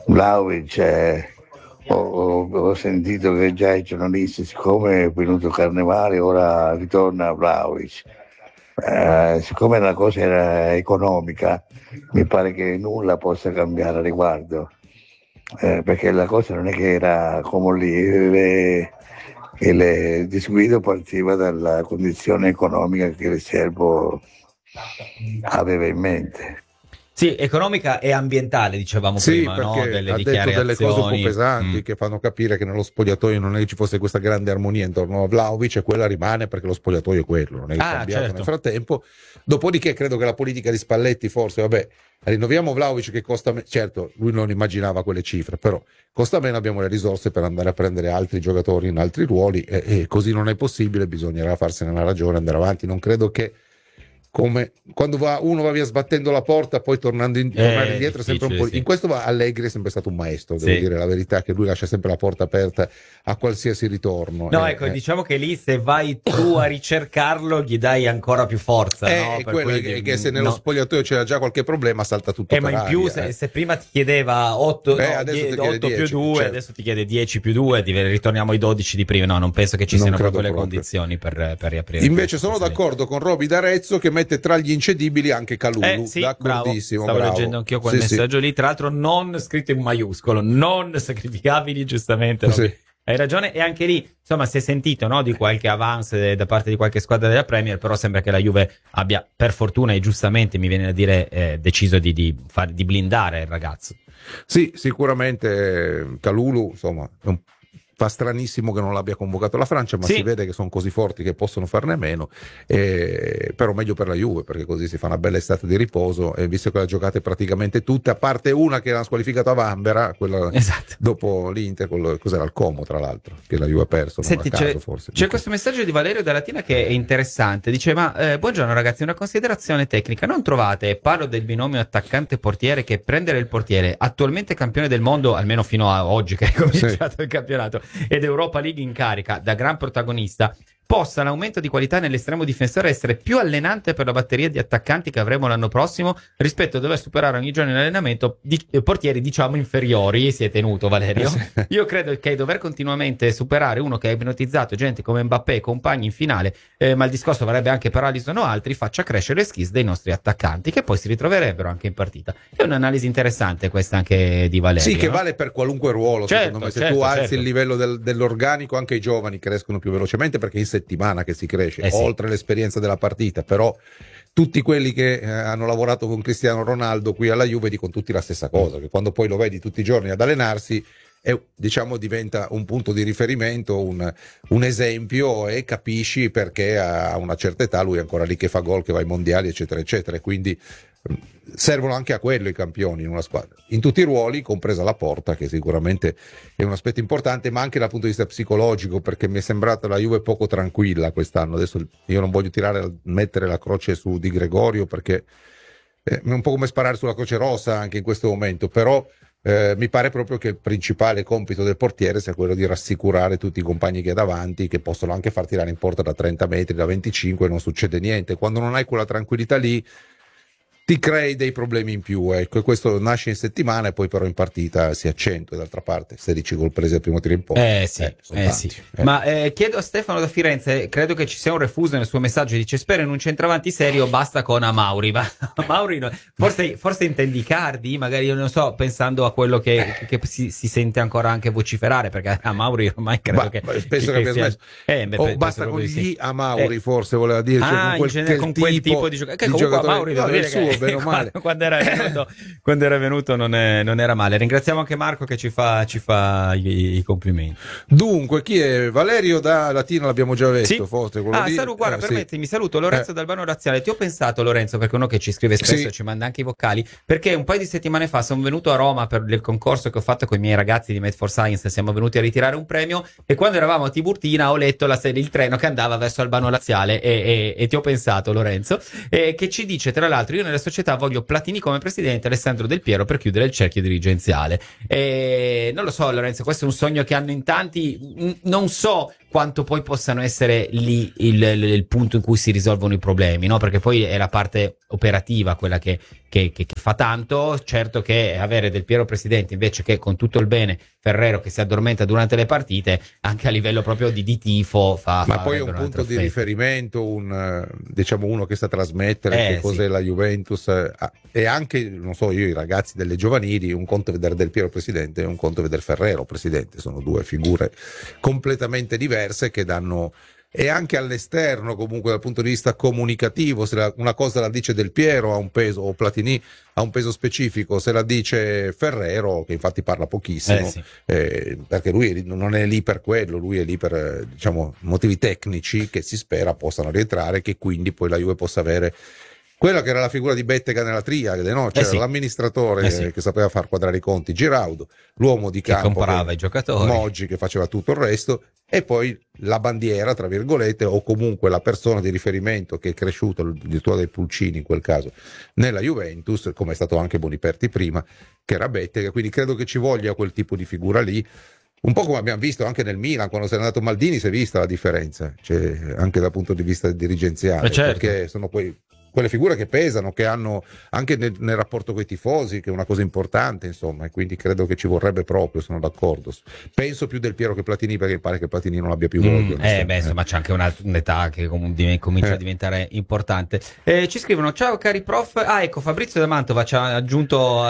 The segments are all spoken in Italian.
Vlahovic, ho sentito che già i giornalisti, siccome è venuto Carnevale, ora ritorna Vlahovic. Siccome la cosa era economica, mi pare che nulla possa cambiare a riguardo, perché la cosa non è che era come lì, il disguido partiva dalla condizione economica che il serbo aveva in mente. Sì, economica e ambientale, dicevamo Sì, prima, no? perché Delle ha detto delle cose un po' dichiarazioni. pesanti che fanno capire che nello spogliatoio non è che ci fosse questa grande armonia intorno a Vlahovic, e quella rimane perché lo spogliatoio è quello, non è che è cambiato Certo. nel frattempo. Dopodiché credo che la politica di Spalletti, forse, vabbè, rinnoviamo Vlahovic che costa meno, certo, lui non immaginava quelle cifre, però costa meno, abbiamo le risorse per andare a prendere altri giocatori in altri ruoli, e così non è possibile, bisognerà farsene una ragione, andare avanti. Non credo che, come quando uno va via sbattendo la porta, poi tornare indietro è sempre un po'. Sì. In questo Allegri è sempre stato un maestro, devo Sì. dire la verità, che lui lascia sempre la porta aperta a qualsiasi ritorno. No, ecco, diciamo che lì se vai tu a ricercarlo gli dai ancora più forza, no? È Per quello cui, che se nello no. spogliatoio c'era già qualche problema, salta tutto per Ma in più aria, se prima ti chiedeva 8, adesso ti chiede 8 più 10, 2, certo. adesso ti chiede 10 più 2, ritorniamo ai 12 di prima. No, non penso che ci Non siano credo proprio le proprio. condizioni per riaprire. Invece sono d'accordo con Roby d'Arezzo che mette tra gli incedibili anche Kalulu. Sì, D'accordissimo, bravo. Stavo bravo. leggendo anch'io quel Sì, messaggio lì, tra l'altro non scritto in maiuscolo, non sacrificabili, giustamente. Sì. Hai ragione, e anche lì, insomma, si è sentito, no, di qualche avance da parte di qualche squadra della Premier, però sembra che la Juve abbia, per fortuna e giustamente, mi viene da dire, deciso di blindare il ragazzo. Sì, sicuramente Kalulu, insomma, fa stranissimo che non l'abbia convocato la Francia, ma Sì. si vede che sono così forti che possono farne meno, però meglio per la Juve, perché così si fa una bella estate di riposo, e visto che la giocate praticamente tutte, a parte una che era squalificata a Vanvera, quella Esatto. dopo l'Inter, cos'era il Como tra l'altro, che la Juve ha perso, non Senti, a caso forse. c'è questo messaggio di Valerio da Latina che è interessante. Dice: buongiorno ragazzi, una considerazione tecnica. Non trovate, parlo del binomio attaccante-portiere, che prendere il portiere, attualmente campione del mondo, almeno fino a oggi che è cominciato il campionato, ed Europa League in carica, da gran protagonista, possa l'aumento di qualità nell'estremo difensore essere più allenante per la batteria di attaccanti che avremo l'anno prossimo, rispetto a dover superare ogni giorno in allenamento portieri, diciamo, inferiori. Si è tenuto, Valerio? Io credo che dover continuamente superare uno che ha ipnotizzato gente come Mbappé e compagni in finale, ma il discorso varrebbe anche per Alisson o altri, faccia crescere le skills dei nostri attaccanti, che poi si ritroverebbero anche in partita. È un'analisi interessante questa anche di Valerio. Sì, che no? vale per qualunque ruolo, secondo me. Se tu alzi il livello dell'organico, anche i giovani crescono più velocemente, perché in settimana che si cresce, oltre l'esperienza della partita. Però tutti quelli che hanno lavorato con Cristiano Ronaldo qui alla Juve dicono tutti la stessa cosa, che quando poi lo vedi tutti i giorni ad allenarsi, diciamo diventa un punto di riferimento, un esempio, e capisci perché a una certa età lui è ancora lì che fa gol, che va ai mondiali, eccetera eccetera, e quindi servono anche a quello i campioni in una squadra, in tutti i ruoli, compresa la porta, che sicuramente è un aspetto importante, ma anche dal punto di vista psicologico, perché mi è sembrata la Juve poco tranquilla quest'anno. Adesso io non voglio mettere la croce su Di Gregorio, perché è un po' come sparare sulla Croce Rossa anche in questo momento, però mi pare proprio che il principale compito del portiere sia quello di rassicurare tutti i compagni che ha davanti, che possono anche far tirare in porta da 30 metri, da 25, e non succede niente. Quando non hai quella tranquillità lì, ti crei dei problemi in più, ecco, e questo nasce in settimana e poi però in partita si accentua. D'altra parte 16 gol presi al primo tiro in porta, sì. Ma chiedo a Stefano da Firenze, credo che ci sia un refuso nel suo messaggio, dice: spero in un centravanti serio, basta con Amauri. Ma Amauri forse intendi Icardi, magari, io non so, pensando a quello che si sente ancora anche vociferare, perché Amauri ormai credo che penso che abbia smesso, basta con gli Amauri, forse voleva dire, con quel tipo di giocatore, che comunque Amauri devo dire che bene o male. Quando era venuto non era male. Ringraziamo anche Marco che ci fa i complimenti. Dunque, chi è? Valerio da Latina l'abbiamo già visto, sì. forse Guarda, permettimi, saluto Lorenzo d'Albano Laziale. Ti ho pensato, Lorenzo, perché uno che ci scrive spesso, ci manda anche i vocali, perché un paio di settimane fa sono venuto a Roma per il concorso che ho fatto con i miei ragazzi di Made for Science, siamo venuti a ritirare un premio, e quando eravamo a Tiburtina ho letto il treno che andava verso Albano Laziale, e ti ho pensato, Lorenzo, che ci dice, tra l'altro: io nella società voglio Platini come presidente, Alessandro Del Piero per chiudere il cerchio dirigenziale. Non lo so, Lorenzo, questo è un sogno che hanno in tanti. Non so quanto poi possano essere lì il punto in cui si risolvono i problemi, no? Perché poi è la parte operativa quella che fa tanto. Certo che avere Del Piero presidente invece che, con tutto il bene, Ferrero che si addormenta durante le partite, anche a livello proprio di tifo fa. Ma poi è un punto di riferimento, diciamo uno che sa trasmettere che cos'è la Juventus, e anche, non so, io i ragazzi delle giovanili, un conto è vedere Del Piero presidente e un conto è vedere Ferrero presidente, sono due figure completamente diverse che danno. E anche all'esterno, comunque dal punto di vista comunicativo, se una cosa la dice Del Piero ha un peso, o Platini ha un peso specifico, se la dice Ferrero, che infatti parla pochissimo, perché lui non è lì per quello, lui è lì per, diciamo, motivi tecnici che si spera possano rientrare, che quindi poi la Juve possa avere quella che era la figura di Bettega nella triade, no? C'era l'amministratore che sapeva far quadrare i conti, Giraudo, l'uomo di campo che comprava i giocatori, Moggi che faceva tutto il resto, e poi la bandiera, tra virgolette, o comunque la persona di riferimento che è cresciuto, il direttore dei Pulcini in quel caso, nella Juventus, come è stato anche Boniperti prima, che era Bettega. Quindi credo che ci voglia quel tipo di figura lì. Un po' come abbiamo visto anche nel Milan, quando se n'è andato Maldini si è vista la differenza, cioè, anche dal punto di vista dirigenziale, perché sono poi quelle figure che pesano, che hanno anche nel rapporto con i tifosi, che è una cosa importante, insomma, e quindi credo che ci vorrebbe proprio, sono d'accordo. Penso più Del Piero che Platini, perché pare che Platini non abbia più voglia. Insomma, c'è anche un'età che comincia a diventare importante. Ci scrivono: ciao cari prof. Ecco, Fabrizio da Mantova ci ha aggiunto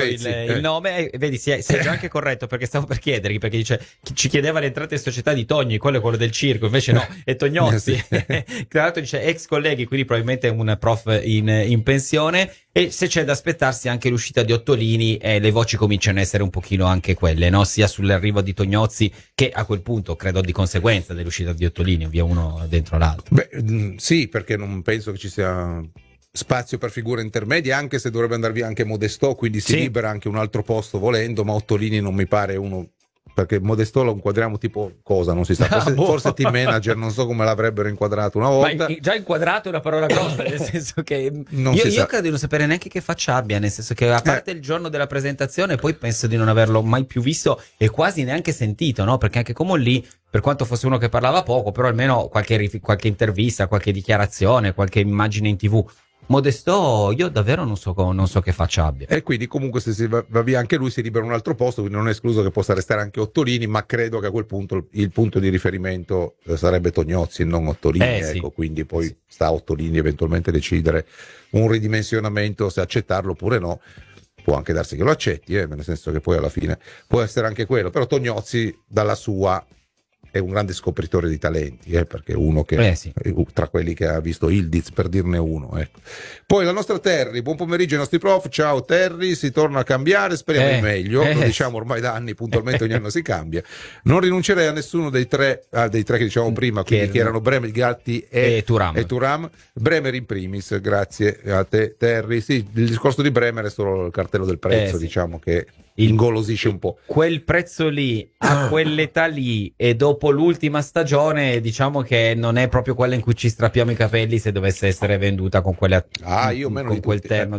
il nome, vedi, si è già anche corretto, perché stavo per chiedergli, perché dice ci chiedeva le entrate in società di Togni, quello è quello del circo, invece no, è Tognozzi. Tra l'altro dice ex colleghi, quindi probabilmente un prof in pensione, e se c'è da aspettarsi anche l'uscita di Ottolini, le voci cominciano a essere un pochino anche quelle, no? Sia sull'arrivo di Tognozzi, che a quel punto credo di conseguenza dell'uscita di Ottolini, via uno dentro l'altro. Sì, perché non penso che ci sia spazio per figure intermedie, anche se dovrebbe andare via anche Modestò, quindi si libera anche un altro posto volendo, ma Ottolini non mi pare uno, perché Modestò lo inquadriamo tipo cosa, non si sa, forse team manager, non so come l'avrebbero inquadrato una volta. Ma già inquadrato è una parola grossa, nel senso che io credo di non sapere neanche che faccia abbia, nel senso che a parte il giorno della presentazione, poi penso di non averlo mai più visto e quasi neanche sentito, no? Perché anche come lì, per quanto fosse uno che parlava poco, però almeno qualche intervista, qualche dichiarazione, qualche immagine in TV. Modestò io davvero non so che faccia abbia. E quindi comunque se si va via anche lui si libera un altro posto, quindi non è escluso che possa restare anche Ottolini, ma credo che a quel punto il punto di riferimento sarebbe Tognozzi e non Ottolini, quindi poi sta a Ottolini eventualmente decidere un ridimensionamento, se accettarlo oppure no. Può anche darsi che lo accetti, nel senso che poi alla fine può essere anche quello, però Tognozzi dalla sua è un grande scopritore di talenti, perché uno che tra quelli che ha visto Ildiz, per dirne uno, ecco. Poi la nostra Terry, buon pomeriggio ai nostri prof. Ciao Terry, si torna a cambiare, speriamo in meglio, lo diciamo ormai da anni, puntualmente ogni anno si cambia. Non rinuncerei a nessuno dei tre che dicevamo prima, quindi che erano Bremer, Gatti e Thuram. Bremer in primis, grazie a te Terry. Sì, il discorso di Bremer è solo il cartello del prezzo, diciamo che ingolosisce un po'. Quel prezzo lì, a quell'età lì, e dopo l'ultima stagione, diciamo che non è proprio quella in cui ci strappiamo i capelli se dovesse essere venduta con quelle con quel terno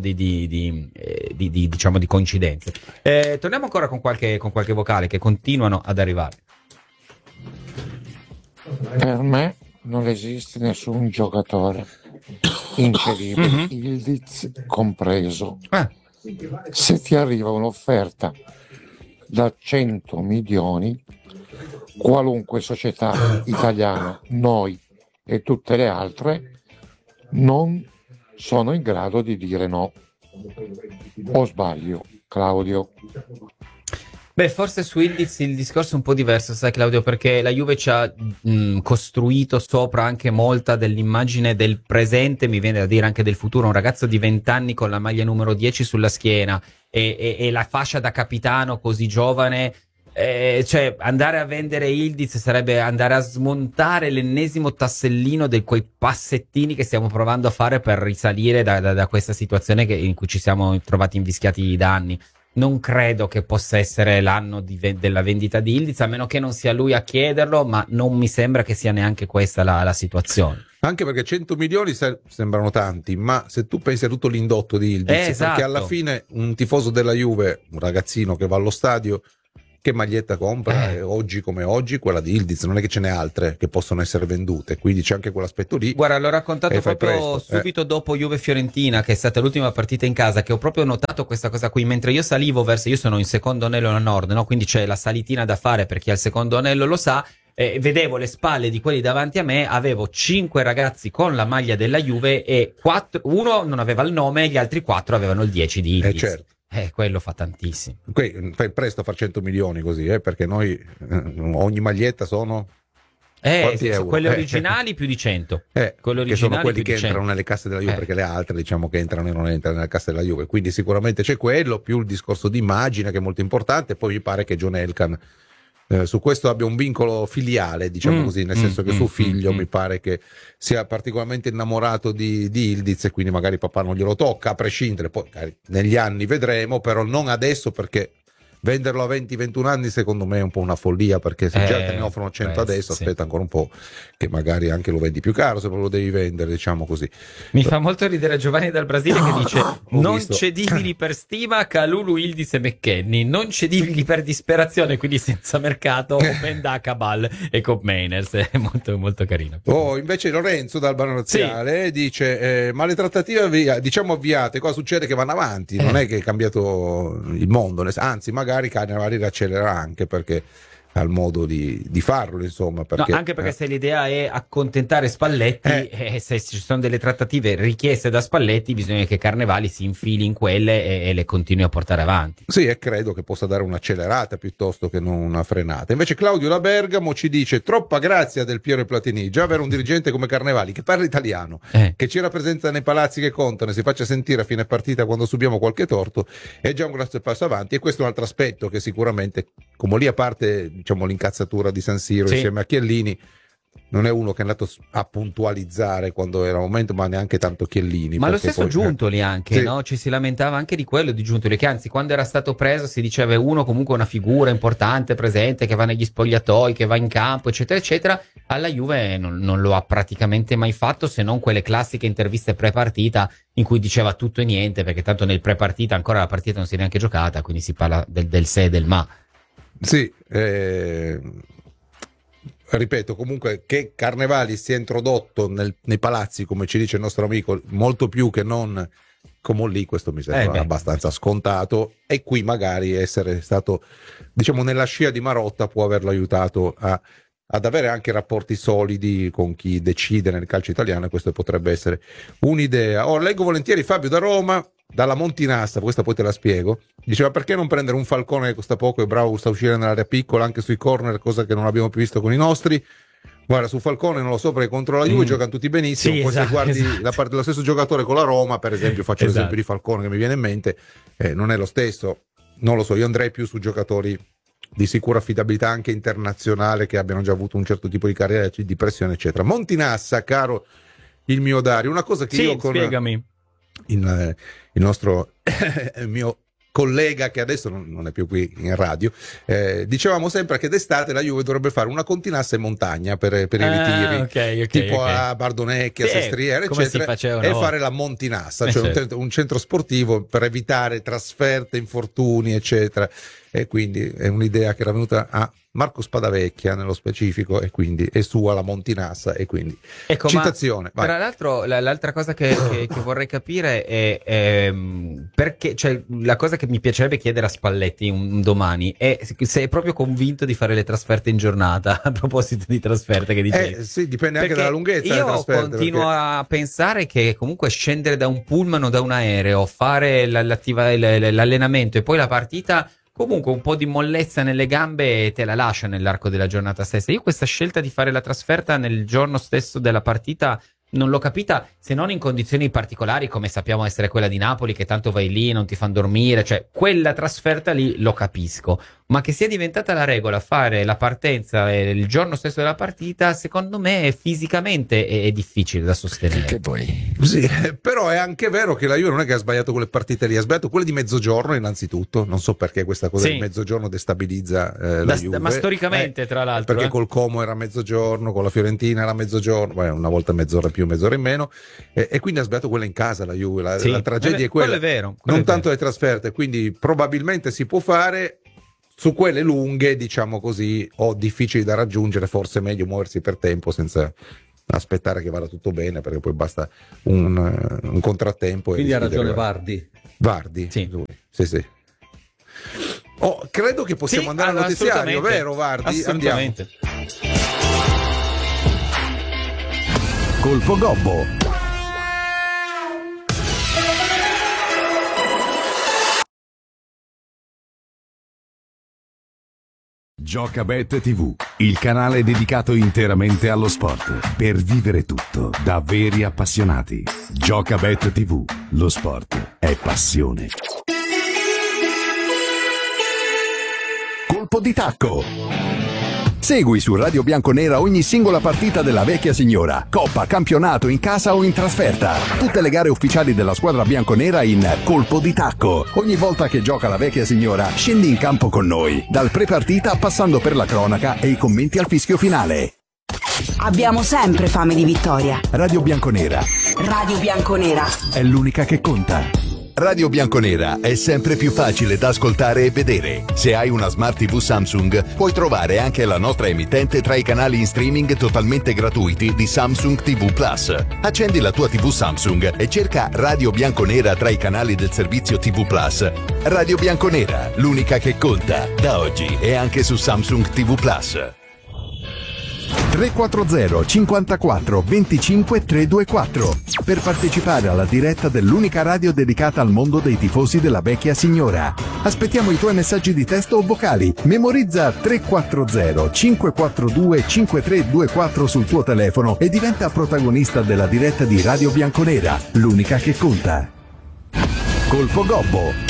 diciamo di coincidenze. Torniamo ancora con qualche vocale che continuano ad arrivare. Per me non esiste nessun giocatore incedibile, Ildiz compreso. Se ti arriva un'offerta da 100 milioni, qualunque società italiana, noi e tutte le altre, non sono in grado di dire no. O sbaglio, Claudio? Forse su Ildiz il discorso è un po' diverso, sai Claudio, perché la Juve ci ha costruito sopra anche molta dell'immagine del presente, mi viene da dire anche del futuro. Un ragazzo di 20 anni con la maglia numero 10 sulla schiena e la fascia da capitano così giovane, cioè andare a vendere Ildiz sarebbe andare a smontare l'ennesimo tassellino di quei passettini che stiamo provando a fare per risalire da questa situazione in cui ci siamo trovati invischiati da anni. Non credo che possa essere l'anno della vendita di Ildiz, a meno che non sia lui a chiederlo, ma non mi sembra che sia neanche questa la situazione. Anche perché 100 milioni sembrano tanti, ma se tu pensi a tutto l'indotto di Ildiz, perché alla fine un tifoso della Juve, un ragazzino che va allo stadio, che maglietta compra oggi come oggi? Quella di Yildiz, non è che ce n'è altre che possono essere vendute, quindi c'è anche quell'aspetto lì. Guarda, l'ho raccontato proprio subito dopo Juve-Fiorentina, che è stata l'ultima partita in casa, che ho proprio notato questa cosa qui, mentre io salivo io sono in secondo anello a nord, no? Quindi c'è la salitina da fare per chi ha il secondo anello lo sa. Vedevo le spalle di quelli davanti a me, avevo 5 ragazzi con la maglia della Juve e 4, uno non aveva il nome, gli altri 4 avevano il 10 di Yildiz. Certo. Quello fa tantissimo. Fai presto a far 100 milioni così, perché noi ogni maglietta sono quanti euro? Quelle originali più di 100. Che sono quelli che entrano nelle casse della Juve, perché le altre diciamo che entrano e non entrano nella cassa della Juve. Quindi sicuramente c'è quello, più il discorso di immagine che è molto importante. Poi mi pare che John Elkann su questo abbia un vincolo filiale, diciamo così, nel senso che suo figlio mi pare che sia particolarmente innamorato di Yildiz, e quindi magari papà non glielo tocca, a prescindere, poi magari negli anni vedremo, però non adesso, perché venderlo a 20-21 anni secondo me è un po' una follia, perché se già te ne offrono 100 adesso, aspetta ancora un po' che magari anche lo vendi più caro se lo devi vendere, diciamo così. Mi fa molto ridere Giovanni dal Brasile che dice non cedibili per stima Kalulu, Yildiz e McKennie, non cedibili per disperazione, quindi senza mercato Openda, Cabal e Cop Mainers. È molto molto carino. Invece Lorenzo dal Bananaziale dice ma le trattative diciamo avviate, cosa succede? Che vanno avanti, non è che è cambiato il mondo, anzi magari Cannavali riaccelerà, anche perché ha il modo di farlo, insomma, perché, anche perché se l'idea è accontentare Spalletti, se ci sono delle trattative richieste da Spalletti, bisogna che Carnevali si infili in quelle e le continui a portare avanti. Sì, e credo che possa dare un'accelerata piuttosto che non una frenata. Invece Claudio da Bergamo ci dice troppa grazia del Piero e Platini, già avere un dirigente come Carnevali che parla italiano, che ci rappresenta nei palazzi che contano e si faccia sentire a fine partita quando subiamo qualche torto, è già un grosso passo avanti. E questo è un altro aspetto che sicuramente, come lì a parte diciamo l'incazzatura di San Siro insieme a Chiellini, non è uno che è andato a puntualizzare quando era momento, ma neanche tanto Chiellini. Ma lo stesso Giuntoli anche, no? Ci si lamentava anche di quello di Giuntoli, che anzi quando era stato preso si diceva uno comunque una figura importante, presente, che va negli spogliatoi, che va in campo, eccetera eccetera. Alla Juve non lo ha praticamente mai fatto, se non quelle classiche interviste pre-partita in cui diceva tutto e niente, perché tanto nel pre-partita ancora la partita non si è neanche giocata, quindi si parla del se e del ma. Sì, ripeto, comunque che Carnevali sia introdotto nei palazzi, come ci dice il nostro amico, molto più che non come lì, questo mi sembra abbastanza scontato, e qui magari essere stato, diciamo, nella scia di Marotta può averlo aiutato ad avere anche rapporti solidi con chi decide nel calcio italiano, e questo potrebbe essere un'idea. Leggo volentieri Fabio da Roma, dalla Montinassa, questa poi te la spiego, diceva perché non prendere un Falcone che costa poco e bravo, sta a uscire nell'area piccola anche sui corner, cosa che non abbiamo più visto con i nostri. Guarda, su Falcone non lo so, perché contro la Juve giocano tutti benissimo, poi se guardi la parte dello stesso giocatore con la Roma, per esempio, faccio l'esempio di Falcone che mi viene in mente, non è lo stesso, non lo so, io andrei più su giocatori di sicura affidabilità anche internazionale, che abbiano già avuto un certo tipo di carriera, di pressione eccetera. Montinassa, caro il mio Dario, una cosa che io con spiegami. Il nostro mio collega, che adesso non è più qui in radio, dicevamo sempre che d'estate la Juve dovrebbe fare una continassa in montagna per i ritiri, tipo a Bardonecchia, a Sestriere eccetera, e fare la Montinassa, cioè un centro sportivo per evitare trasferte, infortuni eccetera. E quindi è un'idea che era venuta a Marco Spadavecchia nello specifico, e quindi è sua la Montinassa, e quindi citazione. Tra l'altro l'altra cosa che vorrei capire è perché, cioè la cosa che mi piacerebbe chiedere a Spalletti un domani è se è proprio convinto di fare le trasferte in giornata, a proposito di traferte che dicevi. Sì, dipende anche dalla lunghezza delle trasferte. Io continuo a pensare che comunque scendere da un pullman o da un aereo, fare l'allenamento e poi la partita, comunque un po' di mollezza nelle gambe te la lascia nell'arco della giornata stessa. Io questa scelta di fare la trasferta nel giorno stesso della partita non l'ho capita, se non in condizioni particolari come sappiamo essere quella di Napoli, che tanto vai lì, non ti fanno dormire, cioè quella trasferta lì lo capisco, ma che sia diventata la regola fare la partenza il giorno stesso della partita, secondo me fisicamente è difficile da sostenere. Che poi. Sì, però è anche vero che la Juve non è che ha sbagliato quelle partite lì, ha sbagliato quelle di mezzogiorno innanzitutto, non so perché questa cosa di mezzogiorno destabilizza la Juve. Ma storicamente tra l'altro. Perché col Como era mezzogiorno, con la Fiorentina era mezzogiorno, una volta mezz'ora più, mezz'ora in meno, e quindi ha sbagliato quella in casa la Juve, la tragedia è quella, quello è vero, non tanto le trasferte, quindi probabilmente si può fare su quelle lunghe, diciamo così, o difficili da raggiungere, forse è meglio muoversi per tempo senza aspettare che vada tutto bene, perché poi basta un contrattempo. Quindi ha ragione Vardi. Sì. Sì. Credo che possiamo andare al notiziario, vero Vardi? Andiamo. Colpo Gobbo. Giocabet TV, il canale dedicato interamente allo sport, per vivere tutto da veri appassionati. Giocabet TV, lo sport è passione. Colpo di tacco. Segui su Radio Bianconera ogni singola partita della vecchia signora, coppa, campionato, in casa o in trasferta. Tutte le gare ufficiali della squadra bianconera in Colpo di tacco. Ogni volta che gioca la vecchia signora, scendi in campo con noi, dal pre-partita passando per la cronaca e i commenti al fischio finale. Abbiamo sempre fame di vittoria. Radio Bianconera. Radio Bianconera È l'unica che conta. Radio Bianconera è sempre più facile da ascoltare e vedere. Se hai una Smart TV Samsung, puoi trovare anche la nostra emittente tra i canali in streaming totalmente gratuiti di Samsung TV Plus. Accendi la tua TV Samsung e cerca Radio Bianconera tra i canali del servizio TV Plus. Radio Bianconera, l'unica che conta, da oggi e anche su Samsung TV Plus. 340 54 25 324 per partecipare alla diretta dell'unica radio dedicata al mondo dei tifosi della vecchia signora. Aspettiamo i tuoi messaggi di testo o vocali. Memorizza 340 542 5324 sul tuo telefono e diventa protagonista della diretta di Radio Bianconera, l'unica che conta. Colpo Gobbo.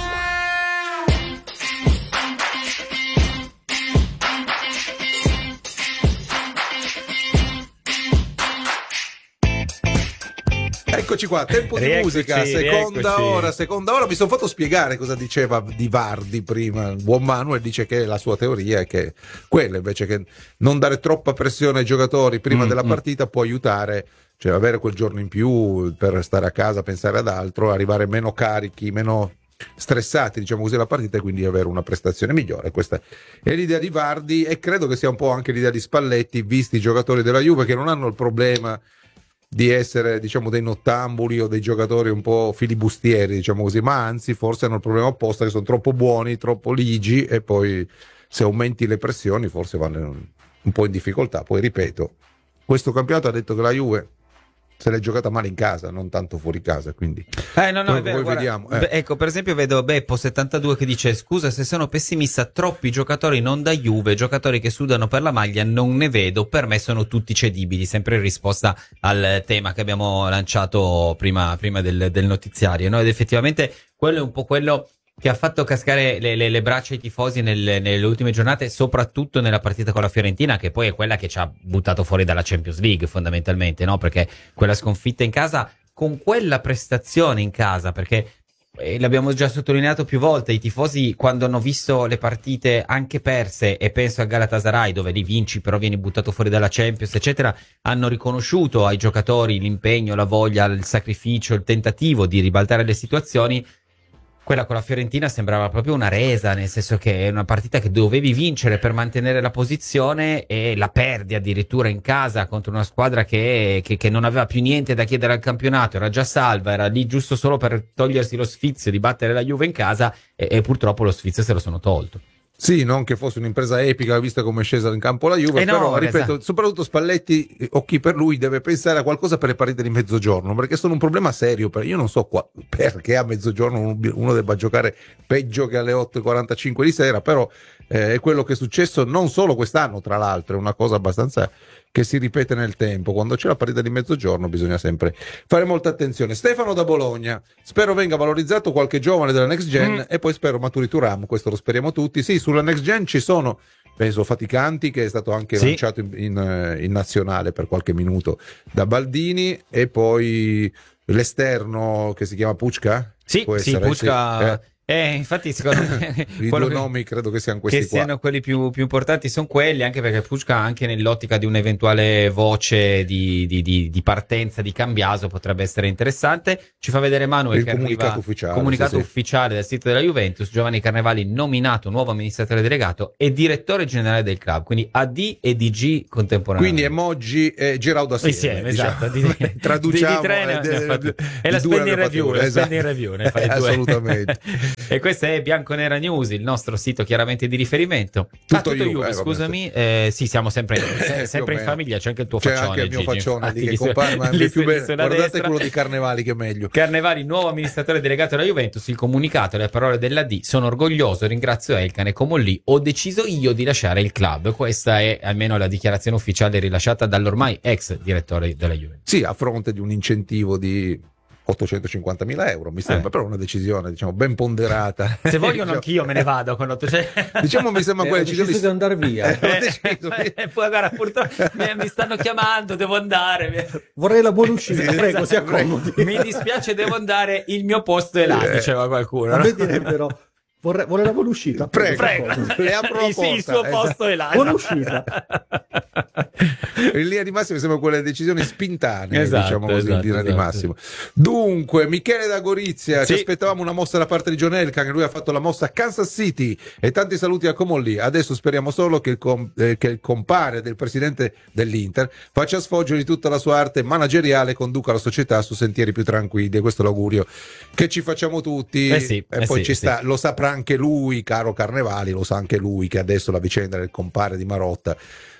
Eccoci qua, tempo di musica, seconda ora. Mi sono fatto spiegare cosa diceva di Vardi prima. Il buon Manuel dice che la sua teoria è che quella, invece che non dare troppa pressione ai giocatori prima della partita, può aiutare, cioè avere quel giorno in più per stare a casa, pensare ad altro, arrivare meno carichi, meno stressati, diciamo così, alla partita, e quindi avere una prestazione migliore. Questa è l'idea di Vardi e credo che sia un po' anche l'idea di Spalletti, visti i giocatori della Juve che non hanno il problema di essere, diciamo, dei nottambuli o dei giocatori un po' filibustieri, diciamo così, ma anzi forse hanno il problema opposto, che sono troppo buoni, troppo ligi, e poi se aumenti le pressioni forse vanno un po' in difficoltà. Poi ripeto, questo campionato ha detto che la Juve se l'è giocata male in casa, non tanto fuori casa, quindi è vero, guarda, vediamo. Ecco, per esempio vedo Beppo 72 che dice: scusa se sono pessimista, troppi giocatori non da Juve, giocatori che sudano per la maglia non ne vedo, per me sono tutti cedibili, sempre in risposta al tema che abbiamo lanciato prima del notiziario, no? Ed effettivamente quello è un po' quello che ha fatto cascare le braccia ai tifosi nelle ultime giornate, soprattutto nella partita con la Fiorentina, che poi è quella che ci ha buttato fuori dalla Champions League fondamentalmente, no? Perché quella sconfitta in casa, con quella prestazione in casa, perché l'abbiamo già sottolineato più volte, i tifosi quando hanno visto le partite anche perse, e penso a Galatasaray dove li vinci però vieni buttato fuori dalla Champions eccetera, hanno riconosciuto ai giocatori l'impegno, la voglia, il sacrificio, il tentativo di ribaltare le situazioni. Quella con la Fiorentina sembrava proprio una resa, nel senso che è una partita che dovevi vincere per mantenere la posizione e la perdi addirittura in casa contro una squadra che non aveva più niente da chiedere al campionato, era già salva, era lì giusto solo per togliersi lo sfizio di battere la Juve in casa, e purtroppo lo sfizio se lo sono tolto. Sì, non che fosse un'impresa epica vista come è scesa in campo la Juve, però ripeto, soprattutto Spalletti, o chi per lui, deve pensare a qualcosa per le partite di mezzogiorno, perché sono un problema serio. Io non so perché a mezzogiorno uno debba giocare peggio che alle 8:45 di sera, però è quello che è successo non solo quest'anno, tra l'altro, è una cosa abbastanza che si ripete nel tempo. Quando c'è la partita di mezzogiorno bisogna sempre fare molta attenzione. Stefano da Bologna: spero venga valorizzato qualche giovane della Next Gen e poi spero maturi Thuram, questo lo speriamo tutti. Sì, sulla Next Gen ci sono, penso, Faticanti, che è stato anche lanciato in nazionale per qualche minuto da Baldini, e poi l'esterno che si chiama Pucca. Pucca Infatti secondo me i due nomi credo che siano questi che siano quelli più importanti, sono quelli, anche perché Puška, anche nell'ottica di un'eventuale voce di partenza di Cambiaso, potrebbe essere interessante. Ci fa vedere Manuel il che comunicato arriva ufficiale dal sito della Juventus: Giovanni Carnevali nominato nuovo amministratore delegato e direttore generale del club, quindi AD e DG contemporaneamente. Quindi emoji e Geraudo assieme, esatto, traduciamo e la spending review, ne fai due. Assolutamente. E questa è Bianconera News, il nostro sito chiaramente di riferimento. Tutto Juve, scusami. Sì, siamo sempre in famiglia, c'è anche il tuo faccione. C'è anche il mio Gigi, faccione lì che compare, ma è più bello. Guardate quello di Carnevali che è meglio. Carnevali, nuovo amministratore delegato della Juventus, il comunicato e le parole dell'AD: sono orgoglioso, ringrazio Elkan e Comolli, ho deciso io di lasciare il club. Questa è almeno la dichiarazione ufficiale rilasciata dall'ormai ex direttore della Juventus. Sì, a fronte di un incentivo di 850.000 euro, mi sembra, però una decisione, diciamo, ben ponderata. Se vogliono anch'io me ne vado con 800. Diciamo, mi sembra quella decisione di andare via. Poi guarda, purtroppo mi stanno chiamando, devo andare. Vorrei la buona uscita, prego, si accomodi. Mi dispiace, devo andare, il mio posto è là, diceva qualcuno. A me direbbero: vorrei la buona uscita. Prego. E apro la porta. Il suo posto è là. Buona uscita. In linea di massimo sembra quelle decisioni spintanee, esatto, diciamo così, in linea di massimo. Dunque, Michele da Gorizia, ci aspettavamo una mossa da parte di John Elkann, che lui ha fatto la mossa a Kansas City, e tanti saluti a Comolli. Adesso speriamo solo che il compare del presidente dell'Inter faccia sfoggio di tutta la sua arte manageriale e conduca la società su sentieri più tranquilli, e questo è l'augurio che ci facciamo tutti. Poi ci sta, lo saprà anche lui, caro Carnevali, lo sa anche lui che adesso la vicenda del compare di Marotta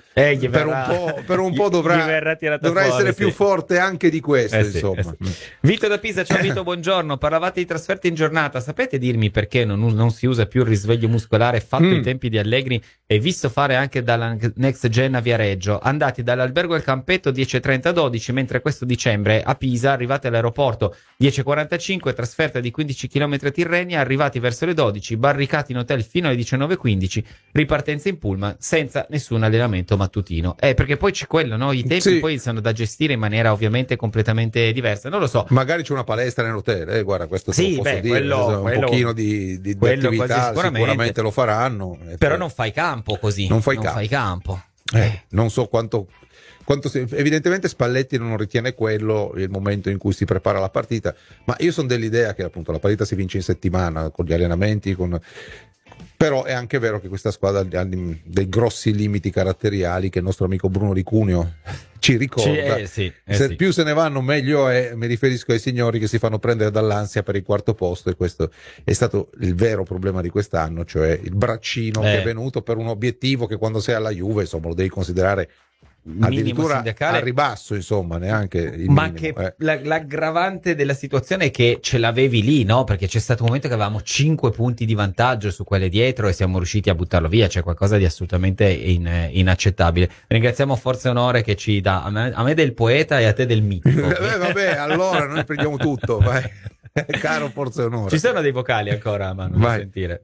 per un po' dovrà essere più forte anche di questo, insomma. Vito da Pisa, ciao Vito, buongiorno. Parlavate di trasferte in giornata, sapete dirmi perché non si usa più il risveglio muscolare fatto ai tempi di Allegri e visto fare anche dalla Next Gen a Viareggio, andati dall'albergo al campetto 10:30-12, mentre questo dicembre a Pisa arrivate all'aeroporto 10:45, trasferta di 15 km a Tirrenia, arrivati verso le 12, barricati in hotel fino alle 19:15, ripartenza in pullman senza nessun allenamento mattutino. Perché poi c'è quello, no? I tempi poi sono da gestire in maniera ovviamente completamente diversa. Non lo so. Magari c'è una palestra nell'hotel, guarda, questo te lo posso dire. Un pochino di attività sicuramente lo faranno. Però non fai campo così. Non fai campo. Non so quanto evidentemente Spalletti non ritiene quello il momento in cui si prepara la partita, ma io sono dell'idea che appunto la partita si vince in settimana con gli allenamenti, però è anche vero che questa squadra ha dei grossi limiti caratteriali che il nostro amico Bruno Di Cuneo ci ricorda. Più se ne vanno meglio è. Mi riferisco ai signori che si fanno prendere dall'ansia per il quarto posto, e questo è stato il vero problema di quest'anno, cioè il braccino che è venuto per un obiettivo che quando sei alla Juve, insomma, lo devi considerare addirittura al ribasso, insomma, neanche il ma minimo, che l'aggravante della situazione è che ce l'avevi lì, no? Perché c'è stato un momento che avevamo 5 punti di vantaggio su quelle dietro e siamo riusciti a buttarlo via. C'è qualcosa di assolutamente inaccettabile. Ringraziamo Forza e Onore che ci dà a me del poeta e a te del mitico. Vabbè, allora noi prendiamo tutto, vai. Caro Forza e Onore. Ci sono dei vocali ancora, ma non sentire.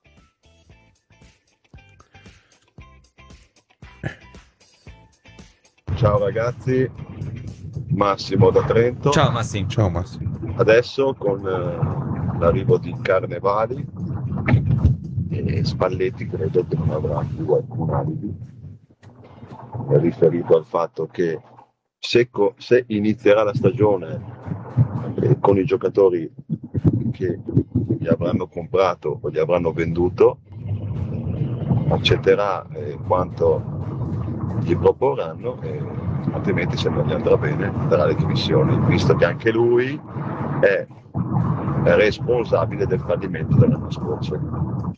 Ciao ragazzi, Massimo da Trento. Ciao Massimo. Ciao Massimo. Adesso con l'arrivo di Carnevali e Spalletti credo che non avrà più alcun alibi, riferito al fatto che se inizierà la stagione con i giocatori che gli avranno comprato o gli avranno venduto, accetterà quanto gli proporranno, altrimenti se non gli andrà bene darà le dimissioni, visto che anche lui è responsabile del fallimento dell'anno scorso.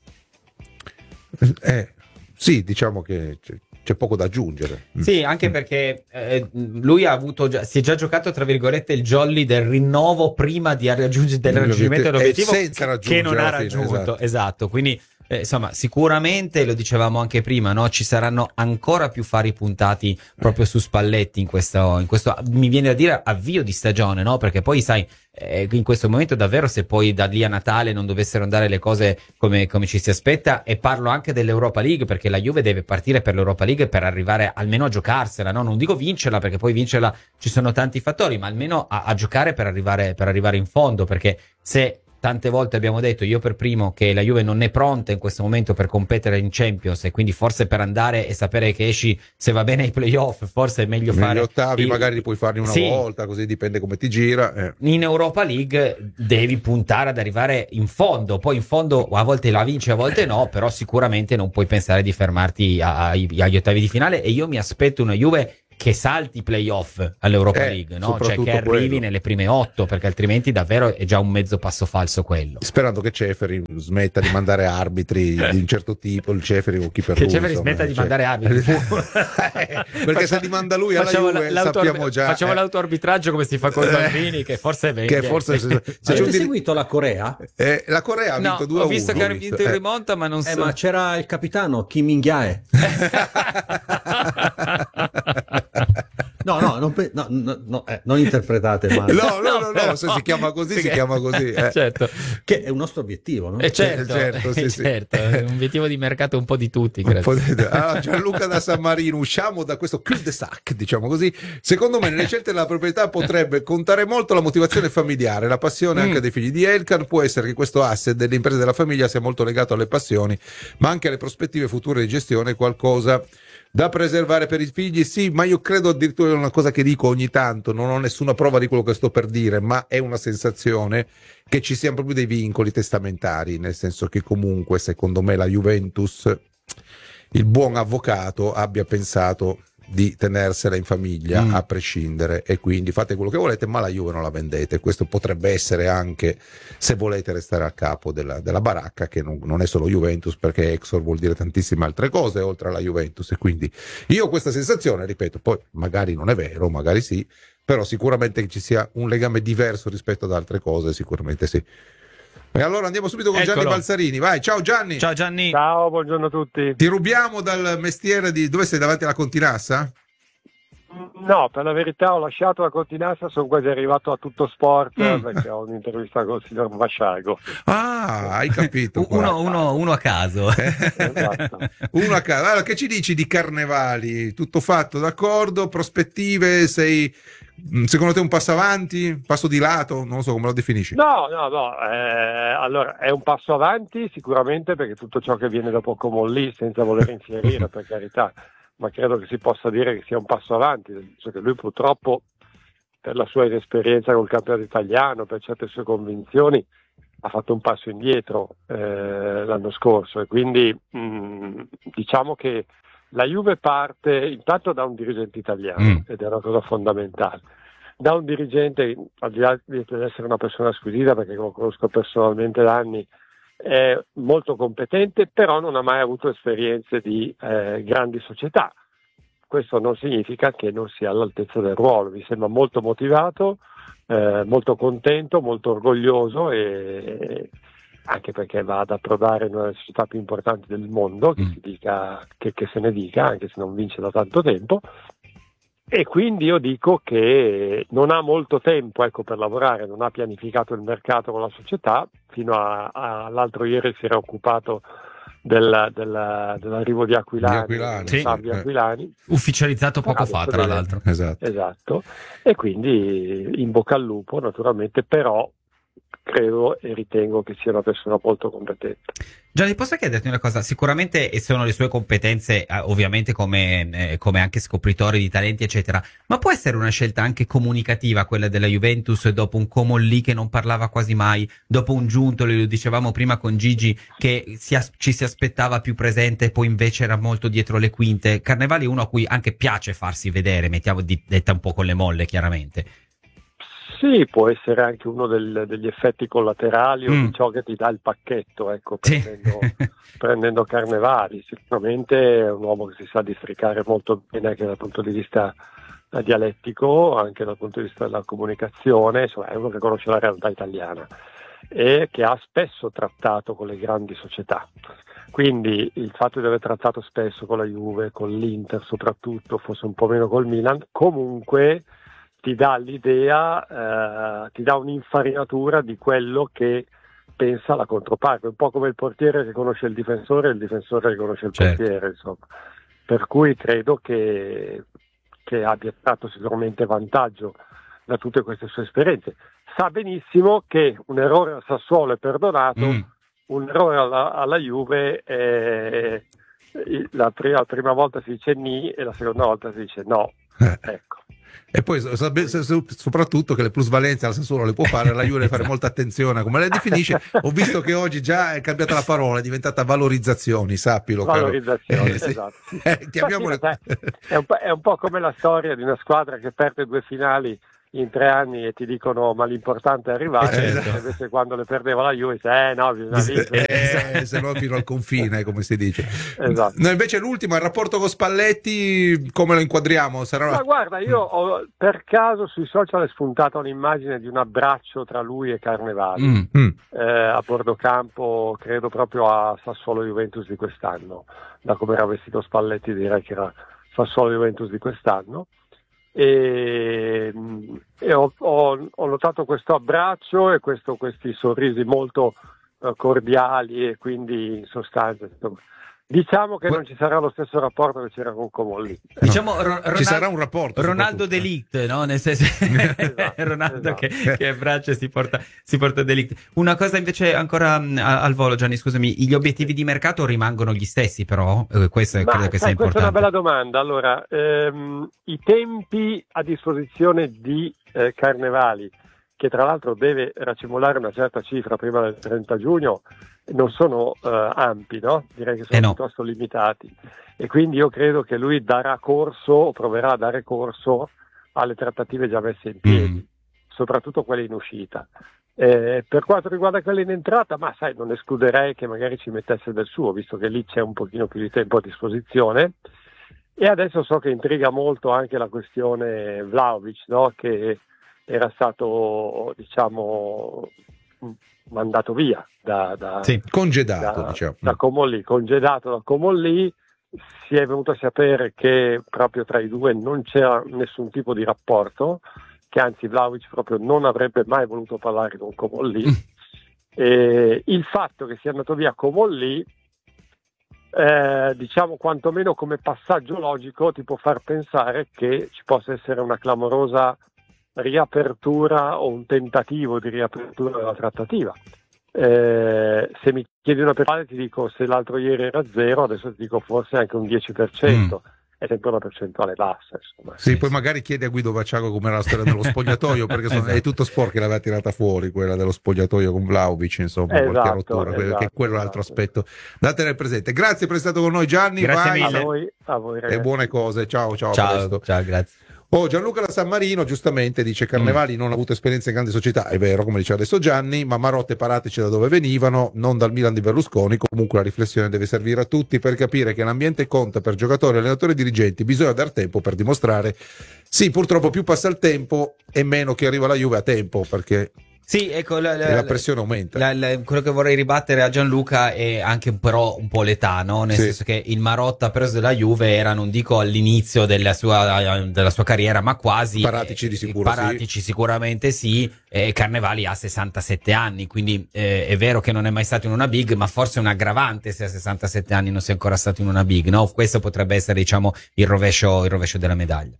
Sì, diciamo che c'è poco da aggiungere. Sì, anche perché lui si è già giocato, tra virgolette, il jolly del rinnovo prima del raggiungimento dell'obiettivo che non ha raggiunto. Esatto, quindi insomma, sicuramente, lo dicevamo anche prima, no? Ci saranno ancora più fari puntati proprio su Spalletti in questo mi viene da dire avvio di stagione, no? Perché poi sai, in questo momento davvero, se poi da lì a Natale non dovessero andare le cose come ci si aspetta, e parlo anche dell'Europa League, perché la Juve deve partire per l'Europa League per arrivare almeno a giocarsela, no? Non dico vincerla, perché poi vincerla ci sono tanti fattori, ma almeno a giocare per arrivare in fondo, perché se tante volte abbiamo detto, io per primo, che la Juve non è pronta in questo momento per competere in Champions, e quindi forse per andare e sapere che esci, se va bene ai playoff, forse è meglio fare gli ottavi, magari li puoi farne una volta, così dipende come ti gira. In Europa League devi puntare ad arrivare in fondo, poi in fondo a volte la vinci, a volte no, però sicuramente non puoi pensare di fermarti agli ottavi di finale, e io mi aspetto una Juve che salti i playoff all'Europa League, no? Cioè che arrivi nelle prime 8, perché altrimenti davvero è già un mezzo passo falso quello. Sperando che Ceferi smetta di mandare arbitri di un certo tipo, il Ceferi o chi per lui. Che Ceferi smetta di mandare arbitri. Perché se li manda lui alla Juve sappiamo già. Facciamo l'autoarbitraggio come si fa con Salvini, che forse è Avete seguito la Corea? La Corea ha vinto 2-1. Ho visto che ha vinto in rimonta, ma non so. Ma c'era il capitano Kim Min-jae. Non interpretate male. No, se si chiama così, si chiama così. Certo. Che è un nostro obiettivo, no? Certo, è un obiettivo di mercato un po' di tutti, credo. Allora, Gianluca da San Marino, usciamo da questo cul-de-sac, diciamo così. Secondo me nelle scelte della proprietà potrebbe contare molto la motivazione familiare, la passione anche dei figli di Elkan. Può essere che questo asset delle imprese della famiglia sia molto legato alle passioni, ma anche alle prospettive future di gestione, qualcosa da preservare per i figli. Sì, ma io credo addirittura, è una cosa che dico ogni tanto, non ho nessuna prova di quello che sto per dire, ma è una sensazione che ci siano proprio dei vincoli testamentari, nel senso che comunque secondo me la Juventus, il buon avvocato, abbia pensato di tenersela in famiglia a prescindere, e quindi fate quello che volete, ma la Juve non la vendete. Questo potrebbe essere anche, se volete restare a capo della baracca, che non è solo Juventus, perché Exor vuol dire tantissime altre cose oltre alla Juventus, e quindi io ho questa sensazione, ripeto, poi magari non è vero, magari sì, però sicuramente che ci sia un legame diverso rispetto ad altre cose, sicuramente sì. E allora andiamo subito con Gianni Balzarini. Vai, ciao Gianni. Ciao Gianni. Ciao, buongiorno a tutti. Ti rubiamo dal mestiere di... Dove sei, davanti alla Continassa? No, per la verità ho lasciato la Continassa, sono quasi arrivato a Tutto Sport perché ho un'intervista con il signor Vasciago. Ah, hai capito. uno a caso. Esatto. Uno a caso. Allora, che ci dici di Carnevali? Tutto fatto, d'accordo? Prospettive? Sei... Secondo te un passo avanti, passo di lato, non so come lo definisci? No, allora è un passo avanti sicuramente, perché tutto ciò che viene dopo Comolli, senza voler infierire per carità, ma credo che si possa dire che sia un passo avanti, nel senso che lui purtroppo, per la sua inesperienza col campionato italiano, per certe sue convinzioni, ha fatto un passo indietro l'anno scorso, e quindi diciamo che la Juve parte intanto da un dirigente italiano, ed è una cosa fondamentale, da un dirigente, al di là di essere una persona squisita, perché lo conosco personalmente da anni, è molto competente, però non ha mai avuto esperienze di grandi società. Questo non significa che non sia all'altezza del ruolo. Mi sembra molto motivato, molto contento, molto orgoglioso, e anche perché va ad approdare in una delle società più importanti del mondo, che si dica, che se ne dica, anche se non vince da tanto tempo. E quindi io dico che non ha molto tempo, per lavorare, non ha pianificato il mercato con la società, fino all'altro ieri si era occupato dell'arrivo di Aquilani, ufficializzato poco fa, tra l'altro. Esatto, e quindi in bocca al lupo, naturalmente, però credo e ritengo che sia una persona molto competente. Gianni, posso chiederti una cosa? Sicuramente sono le sue competenze, ovviamente come anche scopritore di talenti, eccetera, ma può essere una scelta anche comunicativa quella della Juventus, dopo un Comolli che non parlava quasi mai, dopo un Giuntoli, lo dicevamo prima con Gigi, che ci si aspettava più presente e poi invece era molto dietro le quinte. Carnevali è uno a cui anche piace farsi vedere, mettiamo detta un po' con le molle, chiaramente. Sì, può essere anche uno degli effetti collaterali o di ciò che ti dà il pacchetto, prendendo Carnevali. Sicuramente è un uomo che si sa districare molto bene anche dal punto di vista dialettico, anche dal punto di vista della comunicazione, insomma è uno che conosce la realtà italiana e che ha spesso trattato con le grandi società. Quindi il fatto di aver trattato spesso con la Juve, con l'Inter soprattutto, forse un po' meno col Milan, comunque ti dà l'idea, ti dà un'infarinatura di quello che pensa la controparte, un po' come il portiere che conosce il difensore e il difensore che conosce il portiere, insomma. Per cui credo che abbia tratto sicuramente vantaggio da tutte queste sue esperienze. Sa benissimo che un errore al Sassuolo è perdonato, un errore alla Juve la prima volta si dice ni e la seconda volta si dice no. Ecco. E poi soprattutto che le plusvalenze al Sassuolo le può fare, la Juve deve fare molta attenzione a come le definisce. Ho visto che oggi già è cambiata la parola, è diventata valorizzazioni, sappilo. Valorizzazioni, sì. Esatto. Chiamiamole... è un po' come la storia di una squadra che perde 2 finali in 3 anni e ti dicono ma l'importante è arrivare, invece quando le perdeva la Juve no, bisogna vincere, se no fino al confine, come si dice. Esatto. No, invece l'ultimo, il rapporto con Spalletti, come lo inquadriamo? Ma guarda, io per caso sui social è spuntata un'immagine di un abbraccio tra lui e Carnevali a bordo campo, credo proprio a Sassuolo Juventus di quest'anno. Da come era vestito Spalletti direi che era Sassuolo Juventus di quest'anno. E ho notato questo abbraccio e questi sorrisi molto cordiali, e quindi in sostanza diciamo che non ci sarà lo stesso rapporto che c'era con Comolli. Diciamo ci sarà un rapporto. Ronaldo De Ligt, no? Nel senso Ronaldo che abbraccia e si porta De Ligt. Una cosa invece ancora al volo, Gianni, scusami, gli obiettivi di mercato rimangono gli stessi, però questo credo che sia importante. Questa è una bella domanda. Allora, i tempi a disposizione di Carnevali, che tra l'altro deve racimolare una certa cifra prima del 30 giugno, non sono ampi, no? Direi che sono piuttosto limitati, e quindi io credo che lui darà corso o proverà a dare corso alle trattative già messe in piedi, soprattutto quelle in uscita. Per quanto riguarda quelle in entrata, ma sai, non escluderei che magari ci mettesse del suo, visto che lì c'è un pochino più di tempo a disposizione. E adesso so che intriga molto anche la questione Vlahovic, no? Che era stato, diciamo, mandato via congedato da Comolli, congedato da Comolli. Si è venuto a sapere che proprio tra i due non c'era nessun tipo di rapporto, che anzi Vlahovic proprio non avrebbe mai voluto parlare con Comolli. E il fatto che sia andato via Comolli, diciamo quantomeno come passaggio logico, ti può far pensare che ci possa essere una clamorosa riapertura o un tentativo di riapertura della trattativa. Se mi chiedi una percentuale ti dico, se l'altro ieri era 0, adesso ti dico forse anche un 10%. È sempre una percentuale bassa, insomma. Sì, poi magari chiedi a Guido Vacciago com'era la storia dello spogliatoio, perché è tutto sport che l'aveva tirata fuori, quella dello spogliatoio con Vlahovic, insomma, qualche rottura, che quello è l'altro aspetto da tenere presente. Grazie per essere stato con noi, Gianni. Grazie mille. A voi ragazzi. E buone cose, ciao, ciao, grazie. Gianluca da San Marino giustamente dice: Carnevali non ha avuto esperienza in grandi società. È vero, come dice adesso Gianni, ma Marotta e Paratici da dove venivano, non dal Milan di Berlusconi. Comunque la riflessione deve servire a tutti per capire che l'ambiente conta per giocatori, allenatori e dirigenti. Bisogna dar tempo per dimostrare. Sì, purtroppo più passa il tempo e meno che arriva la Juve a tempo, perché sì, ecco, la pressione aumenta. Quello che vorrei ribattere a Gianluca è anche però un po' l'età, no? Nel senso che il Marotta preso della Juve era, non dico all'inizio della sua carriera, ma quasi. Paratici di sicuro. Paratici sicuramente sì. Carnevali ha 67 anni, quindi è vero che non è mai stato in una big, ma forse è un aggravante se a 67 anni non sia ancora stato in una big, no? Questo potrebbe essere, diciamo, il rovescio della medaglia.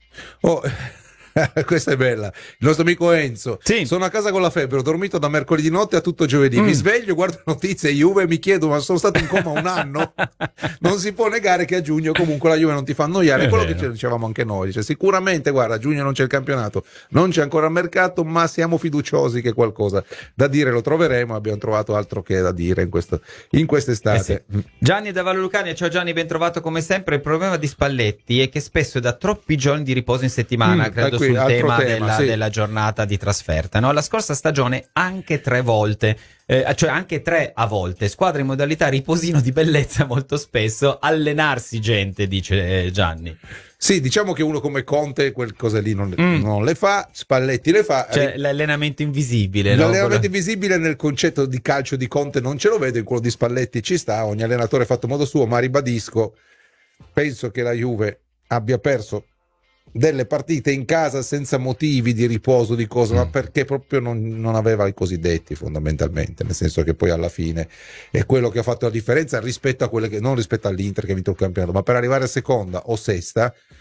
Questa è bella. Il nostro amico Enzo: sono a casa con la febbre, ho dormito da mercoledì notte a tutto giovedì, mi sveglio, guardo notizie Juve e mi chiedo: ma sono stato in coma un anno? Non si può negare che a giugno comunque la Juve non ti fa annoiare, è quello che dicevamo anche noi. Dice, sicuramente guarda, a giugno non c'è il campionato, non c'è ancora il mercato, ma siamo fiduciosi che qualcosa da dire lo troveremo. Abbiamo trovato altro che da dire in quest'estate. Gianni da Vallucania, ciao Gianni, ben trovato come sempre. Il problema di Spalletti è che spesso dà troppi giorni di riposo in settimana, credo sul tema della giornata di trasferta, no? La scorsa stagione anche 3 volte, cioè anche 3 a volte, squadra in modalità riposino di bellezza molto spesso, allenarsi gente, dice Gianni. Sì, diciamo che uno come Conte quel cose lì non le fa, Spalletti le fa. Cioè l'allenamento invisibile. L'allenamento invisibile nel concetto di calcio di Conte non ce lo vedo, in quello di Spalletti ci sta, ogni allenatore ha fatto modo suo, ma ribadisco, penso che la Juve abbia perso delle partite in casa senza motivi di riposo, di cosa, ma perché proprio non aveva i cosiddetti, fondamentalmente, nel senso che poi alla fine è quello che ha fatto la differenza rispetto a quelle che, non rispetto all'Inter che ha vinto il campionato, ma per arrivare a seconda o sesta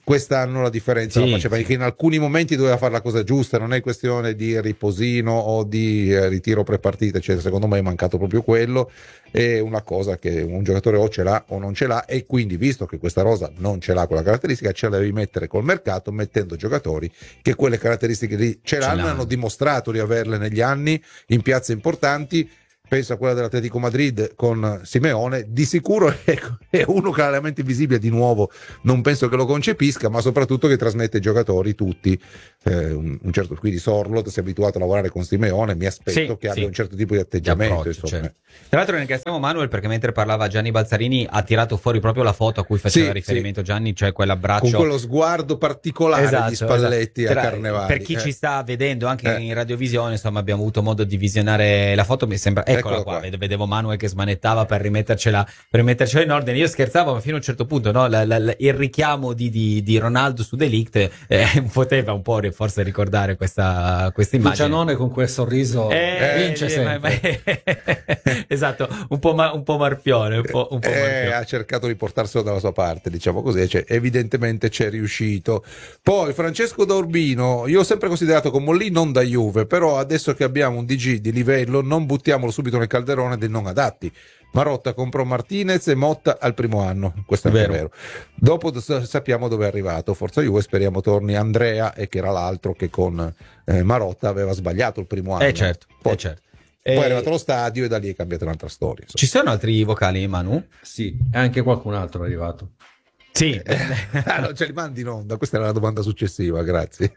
quest'anno la differenza la faceva, perché in alcuni momenti doveva fare la cosa giusta, non è questione di riposino o di ritiro prepartita, cioè, secondo me è mancato proprio quello, è una cosa che un giocatore o ce l'ha o non ce l'ha, e quindi visto che questa rosa non ce l'ha quella caratteristica, ce la devi mettere col mercato, mettendo giocatori che quelle caratteristiche lì ce l'hanno, hanno dimostrato di averle negli anni in piazze importanti. Penso a quella dell'Atletico Madrid con Simeone, di sicuro è uno che ha la mente invisibile, di nuovo non penso che lo concepisca, ma soprattutto che trasmette ai giocatori tutti un certo, quindi Sorloth si è abituato a lavorare con Simeone, mi aspetto che abbia un certo tipo di atteggiamento, certo. Tra l'altro ringraziamo Manuel perché mentre parlava Gianni Balzarini ha tirato fuori proprio la foto a cui faceva riferimento Gianni, cioè quell'abbraccio con quello sguardo particolare di Spalletti a Carnevali. Per chi ci sta vedendo anche in radiovisione, insomma, abbiamo avuto modo di visionare la foto, mi sembra, eccola qua. Vedevo Manuel che smanettava per rimettercela in ordine. Io scherzavo, ma fino a un certo punto, no? Il richiamo di Ronaldo su De Ligt poteva un po' forse ricordare questa immagine. Lucianone con quel sorriso vince sempre. Esatto, un po' marpione, un po' marpione. Ha cercato di portarselo dalla sua parte, diciamo così, cioè, evidentemente c'è riuscito. Poi Francesco da Urbino, io ho sempre considerato come lì non da Juve, però adesso che abbiamo un DG di livello non buttiamolo subito nel calderone dei non adatti. Marotta comprò Martinez e Motta al primo anno, questo è vero. Dopo sappiamo dove è arrivato, forza Juve, speriamo torni Andrea, e che era l'altro che con Marotta aveva sbagliato il primo anno. Poi è arrivato allo stadio e da lì è cambiata un'altra storia. Ci sono altri vocali, Manu? Sì, e anche qualcun altro è arrivato. Sì. Non ce li mandi in onda, questa era la domanda successiva, grazie.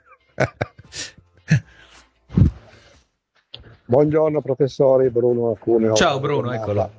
Buongiorno professori, Bruno Cuneo. Ciao Bruno, eccolo.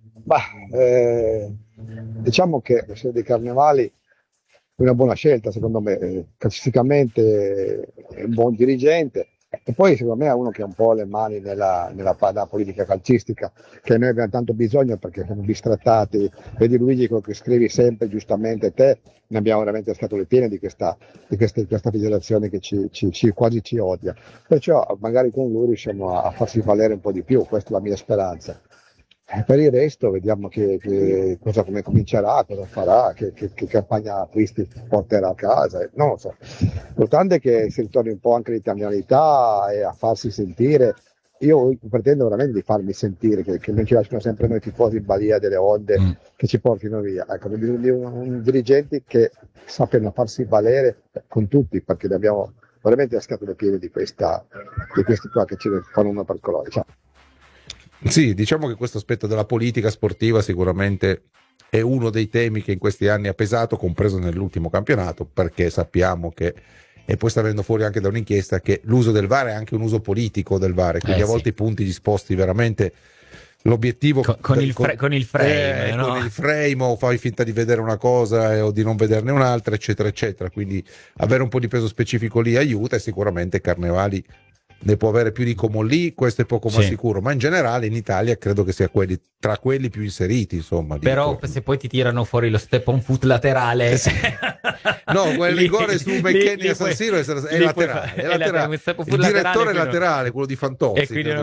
Diciamo che la serie dei Carnevali è una buona scelta, secondo me, calcisticamente è un buon dirigente, e poi secondo me è uno che ha un po' le mani nella politica calcistica, che noi abbiamo tanto bisogno perché siamo bistrattati. Vedi Luigi, quello che scrivi sempre giustamente te, ne abbiamo veramente scatole piene di questa federazione che quasi ci odia, perciò magari con lui riusciamo a farsi valere un po' di più, questa è la mia speranza. Per il resto vediamo come comincerà, cosa farà, che campagna acquisti porterà a casa, non lo so. L'importante è che si ritorni un po' anche l'italianità e a farsi sentire. Io pretendo veramente di farmi sentire, che non ci lasciano sempre noi tifosi in balia delle onde che ci portino via. Ecco, bisogna di un dirigenti che sappiano farsi valere con tutti, perché ne abbiamo veramente le scatole piene di questi qua che ci fanno una per colore. Ciao. Sì, diciamo che questo aspetto della politica sportiva sicuramente è uno dei temi che in questi anni ha pesato, compreso nell'ultimo campionato, perché sappiamo che, e poi sta venendo fuori anche da un'inchiesta, che l'uso del VAR è anche un uso politico del VAR, quindi a volte i punti disposti veramente l'obiettivo con il frame, no? Con il frame, o fai finta di vedere una cosa o di non vederne un'altra, eccetera eccetera, quindi avere un po' di peso specifico lì aiuta, e sicuramente Carnevali ne può avere più di Comolli, questo è poco ma sicuro, ma in generale in Italia credo che sia tra quelli più inseriti, insomma. Però se poi ti tirano fuori lo step on foot laterale, no, quel rigore su McKennie a San Siro è laterale, il direttore laterale, quello di Fantozzi, e quindi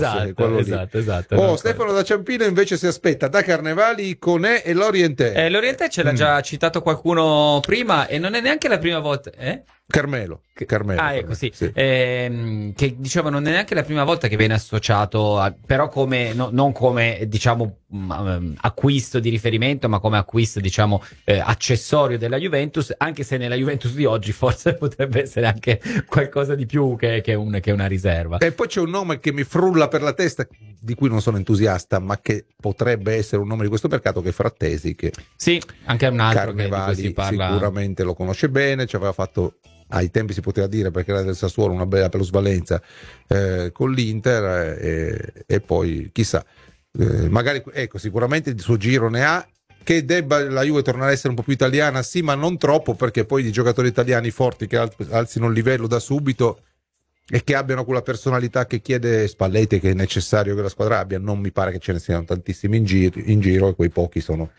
esatto. Stefano da Ciampino invece si aspetta da Carnevali Conè e Lorientè. Lorientè ce l'ha già citato qualcuno prima, e non è neanche la prima volta. Carmelo. Ecco, sì. Che diciamo non è neanche la prima volta che viene associato però come non come diciamo acquisto di riferimento, ma come acquisto diciamo accessorio della Juventus, anche se nella Juventus di oggi forse potrebbe essere anche qualcosa di più che una riserva. E poi c'è un nome che mi frulla per la testa, di cui non sono entusiasta, ma che potrebbe essere un nome di questo mercato, che è Frattesi, che sì, anche un altro Carnevali che di cui si parla. Sicuramente lo conosce bene, ci aveva fatto, ai tempi si poteva dire, perché era del Sassuolo, una bella plusvalenza con l'Inter, e poi chissà, magari ecco, sicuramente il suo giro ne ha. Che debba la Juve tornare a essere un po' più italiana, sì, ma non troppo, perché poi di giocatori italiani forti che alzino il livello da subito e che abbiano quella personalità che chiede Spalletti, che è necessario che la squadra abbia, non mi pare che ce ne siano tantissimi in giro, e quei pochi sono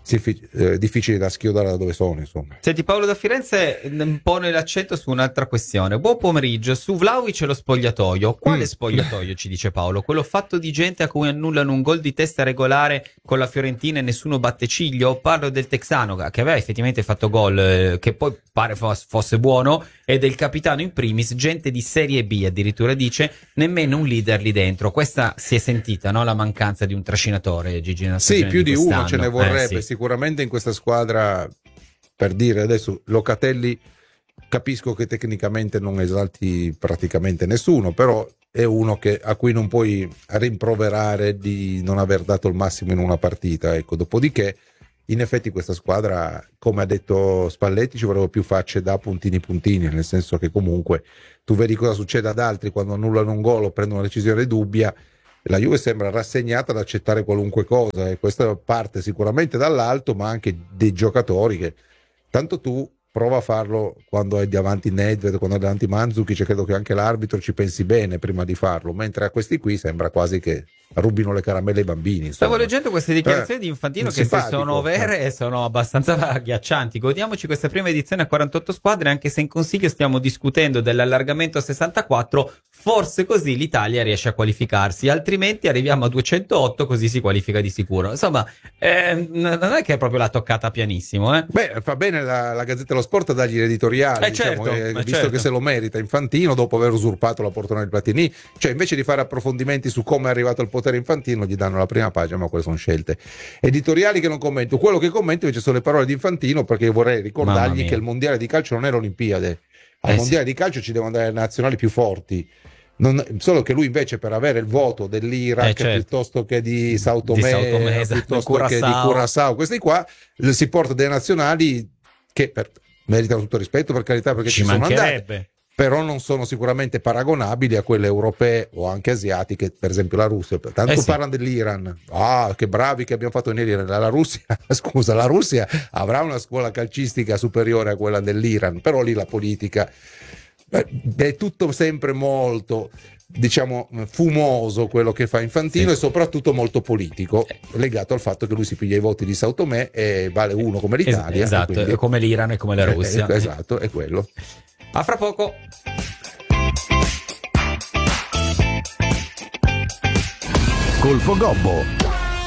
difficili da schiodare da dove sono, insomma. Senti, Paolo da Firenze pone l'accento su un'altra questione. Buon pomeriggio, su Vlahovic e lo spogliatoio. Quale spogliatoio, ci dice Paolo? Quello fatto di gente a cui annullano un gol di testa regolare con la Fiorentina e nessuno batte ciglio? Parlo del texano che aveva effettivamente fatto gol, che poi pare fosse buono, e del capitano in primis, gente di Serie B addirittura, dice, nemmeno un leader lì dentro. Questa si è sentita, no? La mancanza di un trascinatore, Gigi. Sì, più di uno ce ne vorrebbe, sì. Sicuramente in questa squadra, per dire adesso, Locatelli capisco che tecnicamente non esalti praticamente nessuno, però è uno a cui non puoi rimproverare di non aver dato il massimo in una partita, ecco. Dopodiché in effetti questa squadra, come ha detto Spalletti, ci vorrebbero più facce da puntini, nel senso che comunque tu vedi cosa succede ad altri quando annullano un gol o prendono una decisione dubbia. La Juve sembra rassegnata ad accettare qualunque cosa, e questa parte sicuramente dall'alto, ma anche dei giocatori che tanto tu prova a farlo quando hai davanti Nedved, quando hai davanti Mandzukic, credo che anche l'arbitro ci pensi bene prima di farlo, mentre a questi qui sembra quasi che rubino le caramelle ai bambini, insomma. Stavo leggendo queste dichiarazioni di Infantino che se sono vere sono abbastanza agghiaccianti. Godiamoci questa prima edizione a 48 squadre, anche se in Consiglio stiamo discutendo dell'allargamento a 64, forse così l'Italia riesce a qualificarsi, altrimenti arriviamo a 208, così si qualifica di sicuro. Insomma, non è che è proprio la toccata pianissimo, eh? Beh, fa bene la Gazzetta dello Sport a dargli l'editoriale, diciamo, visto che se lo merita Infantino dopo aver usurpato la poltrona di Platini, cioè invece di fare approfondimenti su come è arrivato al potere Infantino gli danno la prima pagina, ma quelle sono scelte editoriali che non commento. Quello che commento invece sono le parole di Infantino, perché io vorrei ricordargli che il mondiale di calcio non è l'Olimpiade, al mondiale di calcio ci devono andare le nazionali più forti. Solo che lui invece, per avere il voto dell'Iraq piuttosto che di Sao Tomé, piuttosto che di Curaçao, questi qua si porta delle nazionali che meritano tutto rispetto, per carità, perché ci sono andate, però non sono sicuramente paragonabili a quelle europee o anche asiatiche, per esempio la Russia. Tanto parlano dell'Iran, che bravi che abbiamo fatto venire la Russia. Scusa, la Russia avrà una scuola calcistica superiore a quella dell'Iran, però lì la politica è tutto sempre molto, diciamo, fumoso quello che fa Infantino, e soprattutto molto politico, legato al fatto che lui si piglia i voti di Sao Tomé e vale uno come l'Italia, esatto, quindi, come l'Iran e come la Russia, esatto, è quello. A fra poco. Colpo Gobbo.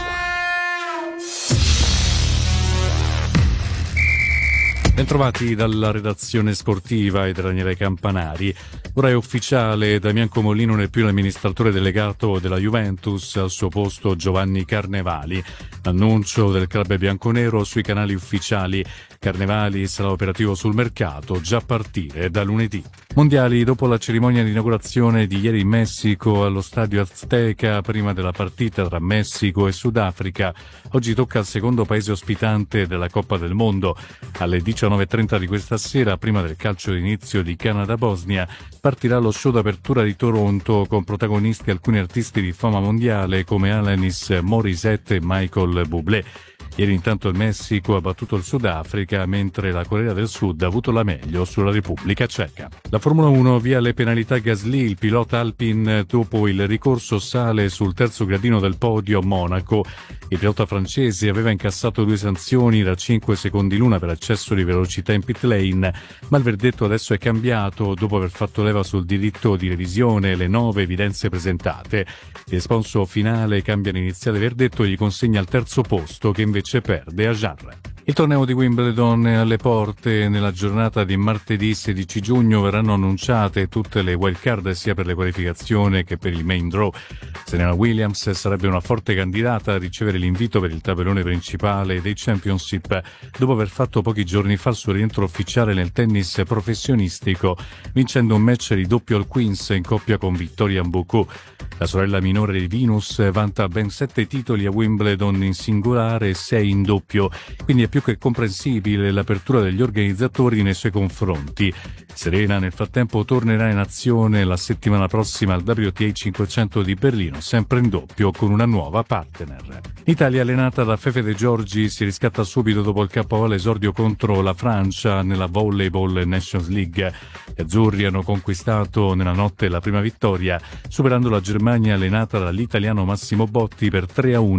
Bentrovati dalla redazione sportiva e da Daniele Campanari. Ora è ufficiale, Damian Comolli non è più l'amministratore delegato della Juventus, al suo posto Giovanni Carnevali. Annuncio del club bianconero sui canali ufficiali. Carnevali sarà operativo sul mercato già a partire da lunedì. Mondiali dopo la cerimonia di inaugurazione di ieri in Messico allo stadio Azteca, prima della partita tra Messico e Sudafrica. Oggi tocca al secondo paese ospitante della Coppa del Mondo. Alle 19:30 di questa sera, prima del calcio d'inizio di Canada-Bosnia, partirà lo show d'apertura di Toronto con protagonisti alcuni artisti di fama mondiale come Alanis Morissette e Michael Bublé. Ieri intanto il Messico ha battuto il Sudafrica, mentre la Corea del Sud ha avuto la meglio sulla Repubblica Ceca. La Formula 1 via le penalità Gasly, il pilota Alpine dopo il ricorso sale sul terzo gradino del podio a Monaco. Il pilota francese aveva incassato 2 sanzioni da 5 secondi l'una per eccesso di velocità in pit lane, ma il verdetto adesso è cambiato dopo aver fatto leva sul diritto di revisione e le 9 evidenze presentate. Il responso finale cambia l'iniziale verdetto e gli consegna il terzo posto, che invece perde a Jarre. Il torneo di Wimbledon è alle porte. Nella giornata di martedì 16 giugno verranno annunciate tutte le wild card sia per le qualificazioni che per il main draw. Serena Williams sarebbe una forte candidata a ricevere l'invito per il tabellone principale dei Championship dopo aver fatto pochi giorni fa il suo rientro ufficiale nel tennis professionistico, vincendo un match di doppio al Queens in coppia con Victoria Mbuku. La sorella minore di Venus vanta ben 7 titoli a Wimbledon in singolare e 6 in doppio, quindi è più che comprensibile l'apertura degli organizzatori nei suoi confronti. Serena nel frattempo tornerà in azione la settimana prossima al WTA 500 di Berlino, sempre in doppio con una nuova partner. L'Italia, allenata da Fefe De Giorgi, si riscatta subito dopo il KO all'esordio contro la Francia nella Volleyball Nations League. Gli azzurri hanno conquistato nella notte la prima vittoria, superando la Germania allenata dall'italiano Massimo Botti per 3-1.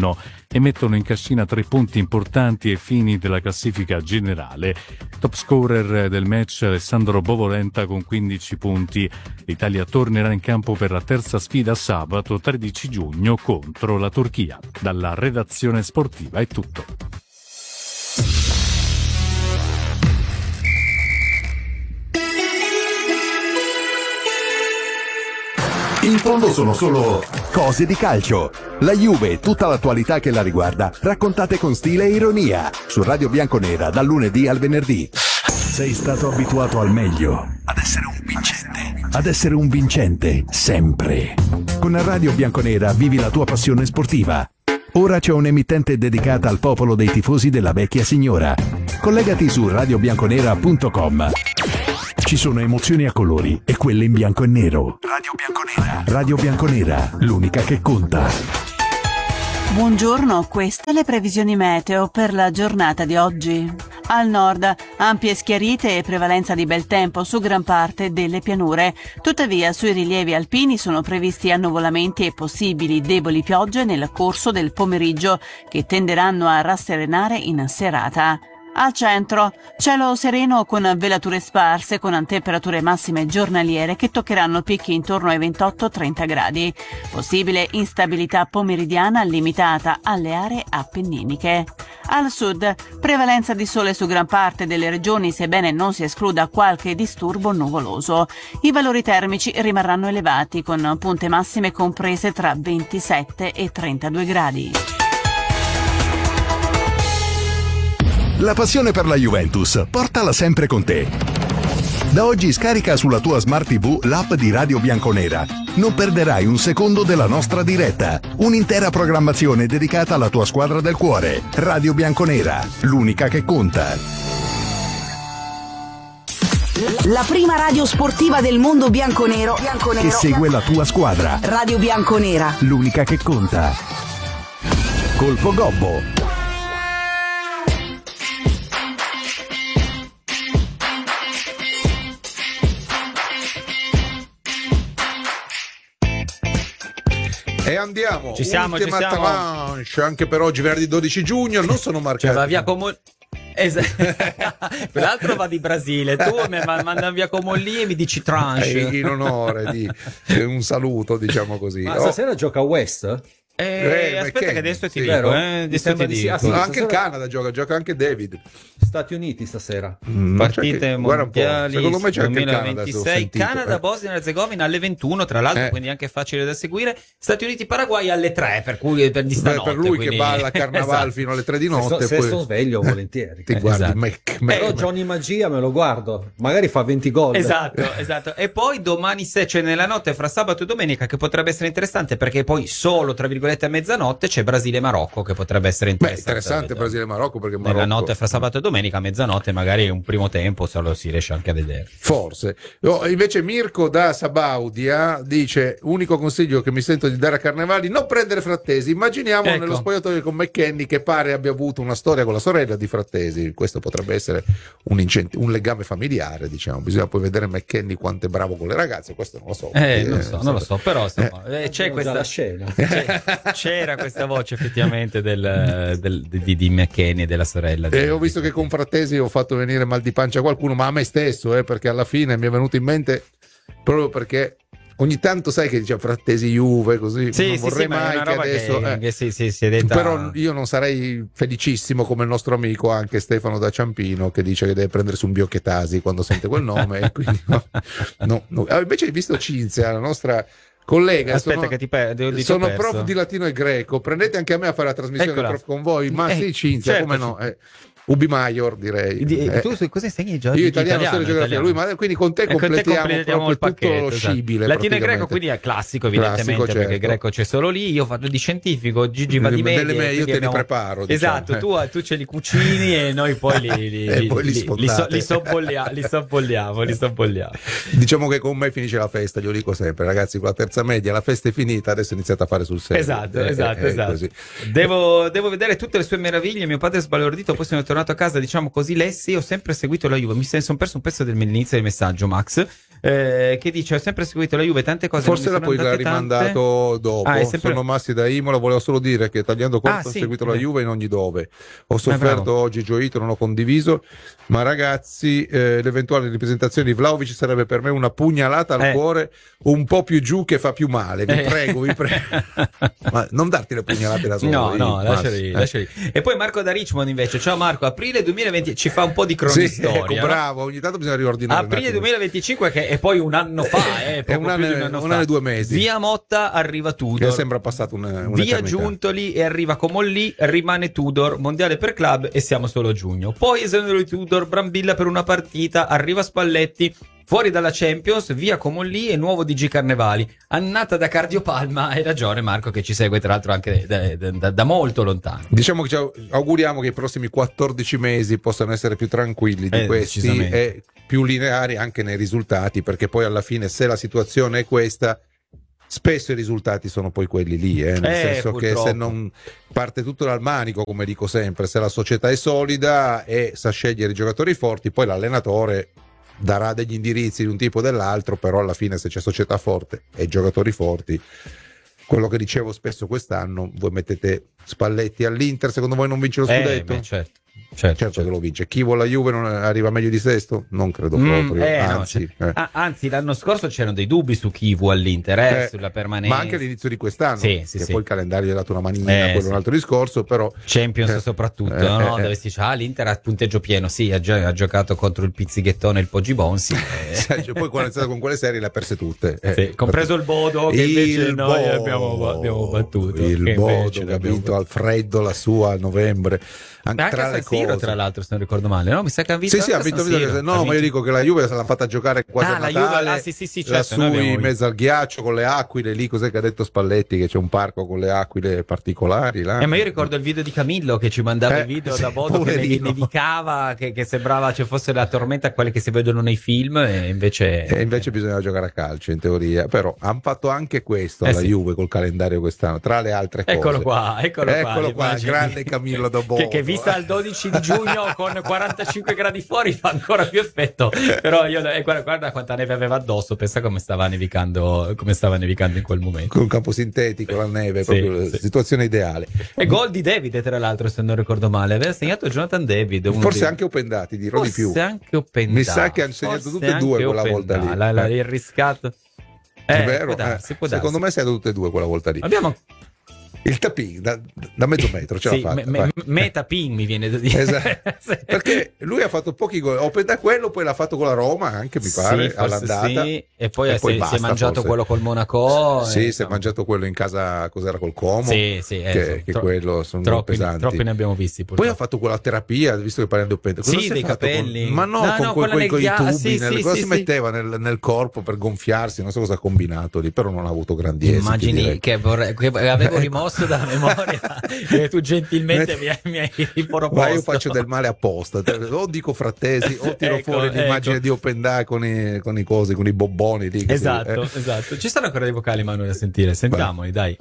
e mettono in cascina 3 punti importanti ai fini della classifica generale. Top scorer del match Alessandro Bovolenta con 15 punti. L'Italia tornerà in campo per la terza sfida sabato 13 giugno contro la Turchia. Dalla redazione sportiva è tutto. In fondo sono solo cose di calcio. La Juve e tutta l'attualità che la riguarda, raccontate con stile e ironia. Su Radio Bianconera, dal lunedì al venerdì. Sei stato abituato al meglio. Ad essere un vincente. Ad essere un vincente, sempre. Con Radio Bianconera vivi la tua passione sportiva. Ora c'è un'emittente dedicata al popolo dei tifosi della vecchia signora. Collegati su radiobianconera.com. Ci sono emozioni a colori e quelle in bianco e nero. Radio Bianconera. Radio Bianconera, l'unica che conta. Buongiorno, queste le previsioni meteo per la giornata di oggi. Al nord, ampie schiarite e prevalenza di bel tempo su gran parte delle pianure. Tuttavia, sui rilievi alpini sono previsti annuvolamenti e possibili deboli piogge nel corso del pomeriggio, che tenderanno a rasserenare in serata. Al centro, cielo sereno con velature sparse con temperature massime giornaliere che toccheranno picchi intorno ai 28-30 gradi. Possibile instabilità pomeridiana limitata alle aree appenniniche. Al sud, prevalenza di sole su gran parte delle regioni, sebbene non si escluda qualche disturbo nuvoloso. I valori termici rimarranno elevati con punte massime comprese tra 27 e 32 gradi. La passione per la Juventus, portala sempre con te. Da oggi scarica sulla tua Smart TV l'app di Radio Bianconera. Non perderai un secondo della nostra diretta. Un'intera programmazione dedicata alla tua squadra del cuore. Radio Bianconera, l'unica che conta. La prima radio sportiva del mondo bianconero. Che segue la tua squadra. Radio Bianconera, l'unica che conta. Colpo Gobbo. E andiamo, ci siamo. Tranche, anche per oggi, venerdì 12 giugno, non sono marcati. Cioè, va via quell'altro va di Brasile, tu mi manda via Comolli e mi dici tranche. In onore di un saluto, diciamo così. Ma stasera gioca West? Aspetta che adesso ti dico, anche il Canada gioca anche David. Stati Uniti stasera. Partite mondiali secondo me c'è anche il 2026, Canada, Bosnia e Herzegovina alle 21, tra l'altro, quindi anche facile da seguire. Stati Uniti Paraguay alle 3, per cui di stanotte, per lui quindi... che balla carnaval fino alle 3 di notte. Se sto sveglio volentieri. Ti guardi Però Johnny Magia me lo guardo, magari fa 20 gol. Esatto. E poi domani c'è nella notte fra sabato e domenica, che potrebbe essere interessante, perché poi solo tra virgolette a mezzanotte c'è Brasile-Marocco, che potrebbe essere interessante Brasile-Marocco, perché nella notte fra sabato e domenica a mezzanotte magari un primo tempo solo si riesce anche a vedere, forse. Invece Mirko da Sabaudia dice: unico consiglio che mi sento di dare a Carnevali, non prendere Frattesi. Immaginiamo nello spogliatoio con McKennie, che pare abbia avuto una storia con la sorella di Frattesi. Questo potrebbe essere un legame familiare, diciamo. Bisogna poi vedere McKennie quanto è bravo con le ragazze, questo non lo so. Non lo so, però insomma, c'è questa scena. C'era questa voce effettivamente di McKennie e della sorella. Ho visto che con Frattesi ho fatto venire mal di pancia a qualcuno, ma a me stesso, perché alla fine mi è venuto in mente, proprio perché ogni tanto sai che dice Frattesi Juve, così non vorrei mai che adesso si è detta... Però io non sarei felicissimo come il nostro amico anche Stefano da Ciampino, che dice che deve prendersi un Biocchetasi quando sente quel nome e quindi no. Invece hai visto Cinzia, la nostra collega, aspetta che ti perdo. Sono prof di latino e greco, prendete anche a me a fare la trasmissione prof con voi, ma sì, Cinzia, certo, come no? Ubi Maior, direi. Tu cosa insegni già? Io italiano, storia e geografia. Lui, ma quindi con te completiamo il pacchetto, tutto lo scibile. Latino e greco, quindi è classico, evidentemente, certo, perché il greco c'è solo lì. Io faccio di scientifico, Gigi va di media. Io te li preparo. Esatto, diciamo. tu ce li cucini e noi poi li sobbolliamo. Diciamo che con me finisce la festa, glielo dico sempre, ragazzi, con la terza media la festa è finita, adesso iniziate a fare sul serio. Esatto. Devo vedere tutte le sue meraviglie. Mio padre è sbalordito, poi sono tornato tornato a casa, diciamo così, Lessi, ho sempre seguito la Juve. Mi sono perso un pezzo dell'inizio del messaggio, Max, che dice: ho sempre seguito la Juve, tante cose forse non mi poi l'ha rimandato dopo. sempre... Sono Massi da Imola, volevo solo dire che tagliando corto ho seguito la Juve in ogni dove. Ho sofferto oggi, gioito, non ho condiviso, ma ragazzi, l'eventuale ripresentazione di Vlahovic sarebbe per me una pugnalata al cuore un po' più giù che fa più male. Vi prego. Ma non darti le pugnalate da solo. No, lasciali. E poi Marco da Richmond invece: ciao Marco, aprile 2020, ci fa un po' di cronistoria. Ecco, bravo, ogni tanto bisogna riordinare. Aprile 2025, che è poi un anno fa, è un anno e 2 mesi. Via Motta arriva Tudor. Che sembra passato una Via Giuntoli e arriva Comolli, rimane Tudor, mondiale per club e siamo solo a giugno. Poi esonero di Tudor, Brambilla per una partita, arriva Spalletti. Fuori dalla Champions, via Comolli e nuovo DG Carnevali. Annata da Cardiopalma. Hai ragione Marco, che ci segue tra l'altro anche da molto lontano. Diciamo che ci auguriamo che i prossimi 14 mesi possano essere più tranquilli di questi e più lineari anche nei risultati, perché poi alla fine, se la situazione è questa, spesso i risultati sono poi quelli lì, nel senso purtroppo. Che se non parte tutto dal manico, come dico sempre, se la società è solida e sa scegliere i giocatori forti, poi l'allenatore darà degli indirizzi di un tipo o dell'altro, però alla fine se c'è società forte e giocatori forti, quello che dicevo spesso quest'anno, voi mettete Spalletti all'Inter, secondo voi non vince lo scudetto? Certo che lo vince. Chi vuole la Juve non arriva meglio di sesto? Non credo proprio. Anzi, l'anno scorso c'erano dei dubbi su chi vuole all'Inter, sulla permanenza. Ma anche all'inizio di quest'anno, poi il calendario gli ha dato una manina, quello è un altro discorso, però Champions soprattutto, no? Dove si dice l'Inter ha punteggio pieno, ha giocato contro il Pizzighettone e il Poggi Bonsi. Poi quando è iniziato con quelle serie le ha perse tutte. Compreso il Bodo, che invece noi abbiamo battuto. Il Bodo che ha vinto al freddo la sua a novembre. Anche tra le cose, tra l'altro, se non ricordo male, no? Mi sa che ha vinto. Ha vinto. No, ma io dico che la Juve l'ha fatta giocare quasi a Natale. Certo, in mezzo al ghiaccio con le aquile lì. Cos'è che ha detto Spalletti? Che c'è un parco con le aquile particolari là. Ma io ricordo il video di Camillo che ci mandava il video da Bodo, che nevicava, che sembrava ci fosse la tormenta, quelle che si vedono nei film, e invece bisognava giocare a calcio in teoria. Però hanno fatto anche questo alla Juve col calendario quest'anno, tra le altre cose. Eccolo qua, il grande Camillo da Bodo, che vista il 12 di giugno con 45 gradi fuori fa ancora più effetto. Però io guarda quanta neve aveva addosso, pensa come stava nevicando in quel momento, con un campo sintetico, la neve, proprio situazione ideale. E gol di David, tra l'altro, se non ricordo male, aveva segnato Jonathan David, forse anche Open Dati, dirò di più, anche mi sa che hanno segnato tutte e due quella volta lì, il riscatto è vero, può darsi. Secondo me segnato tutte e due quella volta lì. Abbiamo il tapin da mezzo metro ce l'ha fatta. Metapin mi viene da dire. Esatto. Perché lui ha fatto pochi gol. Open da quello, poi l'ha fatto con la Roma anche, mi pare, all'andata. E poi si è mangiato quello col Monaco. Si è mangiato quello in casa, cos'era, col Como. Che quello sono pesanti. Troppi ne abbiamo visti. Purtroppo. Poi ha fatto quella terapia, visto che parliamo di Open. Sì, dei capelli. Ma con i tubi. Cosa si metteva nel corpo per gonfiarsi? Non so cosa ha combinato lì, però non ha avuto grandi esiti. Immagini che avevo rimosso dalla memoria e tu gentilmente mi hai riproposto. Ma io faccio del male apposta, o dico frattesi o tiro fuori l'immagine di Open Dai con i cosi, con i bobboni lì. Esatto. Ci stanno ancora dei vocali, Manuel, a sentire, sentiamoli, dai.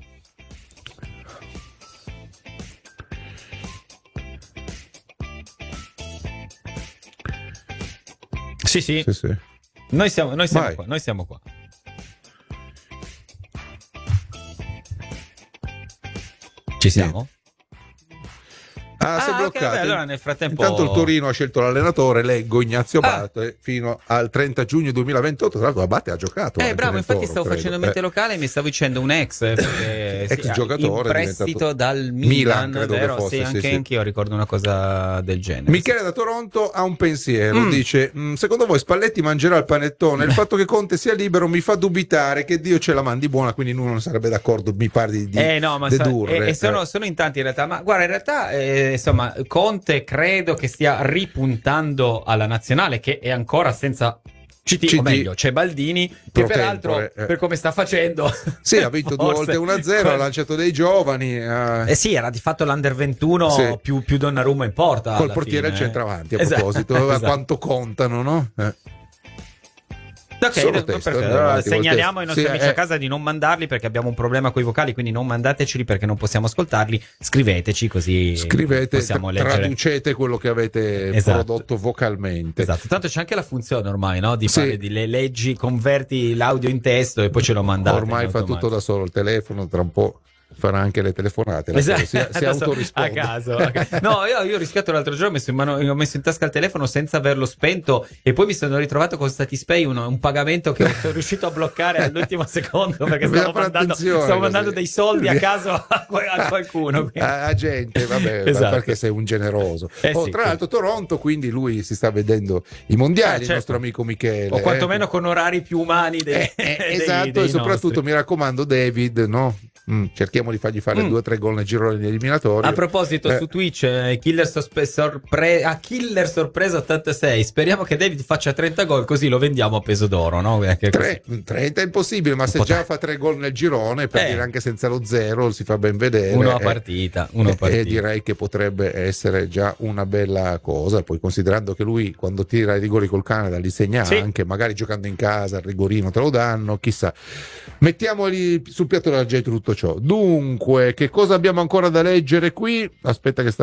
Sì. Noi siamo qua. Ci siamo? Si è bloccato. Okay, allora nel frattempo... Intanto il Torino ha scelto l'allenatore, leggo Ignazio Abate, fino al 30 giugno 2028. Tra l'altro Abate ha giocato. Bravo, infatti stavo facendo mente locale e mi stavo dicendo un ex giocatore in prestito dal Milan, credo vero? Che fosse, anch'io ricordo una cosa del genere. Michele da Toronto ha un pensiero, dice: secondo voi Spalletti mangerà il panettone? Il fatto che Conte sia libero mi fa dubitare che Dio ce la mandi buona, quindi lui non sarebbe d'accordo, mi pare di dedurre. Sono in tanti in realtà, ma guarda, in realtà insomma, Conte credo che stia ripuntando alla nazionale, che è ancora senza CT, o meglio, c'è Baldini, che peraltro per come sta facendo ha vinto 2 volte 1-0, ha lanciato dei giovani, era di fatto l'Under 21 più Donnarumma in porta col portiere al centravanti, a proposito. Quanto contano, no? Ok, perfetto. Allora, segnaliamo ai nostri amici a casa di non mandarli perché abbiamo un problema con i vocali, quindi non mandateceli perché non possiamo ascoltarli. Scriveteci così possiamo leggere. Traducete quello che avete prodotto vocalmente. Esatto, tanto c'è anche la funzione ormai, no? Di fare le leggi, converti l'audio in testo e poi ce lo mandate. Ormai fa tutto da solo il telefono, tra un po' farà anche le telefonate, si autorisponde a caso. No, io ho rischiato l'altro giorno, ho messo in tasca il telefono senza averlo spento e poi mi sono ritrovato con Satispay un pagamento che sono riuscito a bloccare all'ultimo secondo perché stavo mandando dei soldi a caso a qualcuno. A gente, vabbè, perché sei un generoso. Tra l'altro Toronto, quindi lui si sta vedendo i mondiali, il nostro amico Michele. O quantomeno con orari più umani esatto, dei e soprattutto nostri. Mi raccomando David, no? Cerchiamo di fargli fare 2 o 3 gol nel girone degli eliminatori. A proposito, su Twitch Killer Sorpresa 86, speriamo che David faccia 30 gol così lo vendiamo a peso d'oro, no? 30 è impossibile, ma se già fa 3 gol nel girone, per dire anche senza lo 0 si fa ben vedere. Uno a partita. E direi che potrebbe essere già una bella cosa, poi considerando che lui quando tira i rigori col Canada li segna anche, magari giocando in casa il rigorino te lo danno, chissà. Mettiamoli sul piatto della gente tutto ciò. Dunque, che cosa abbiamo ancora da leggere qui? Aspetta che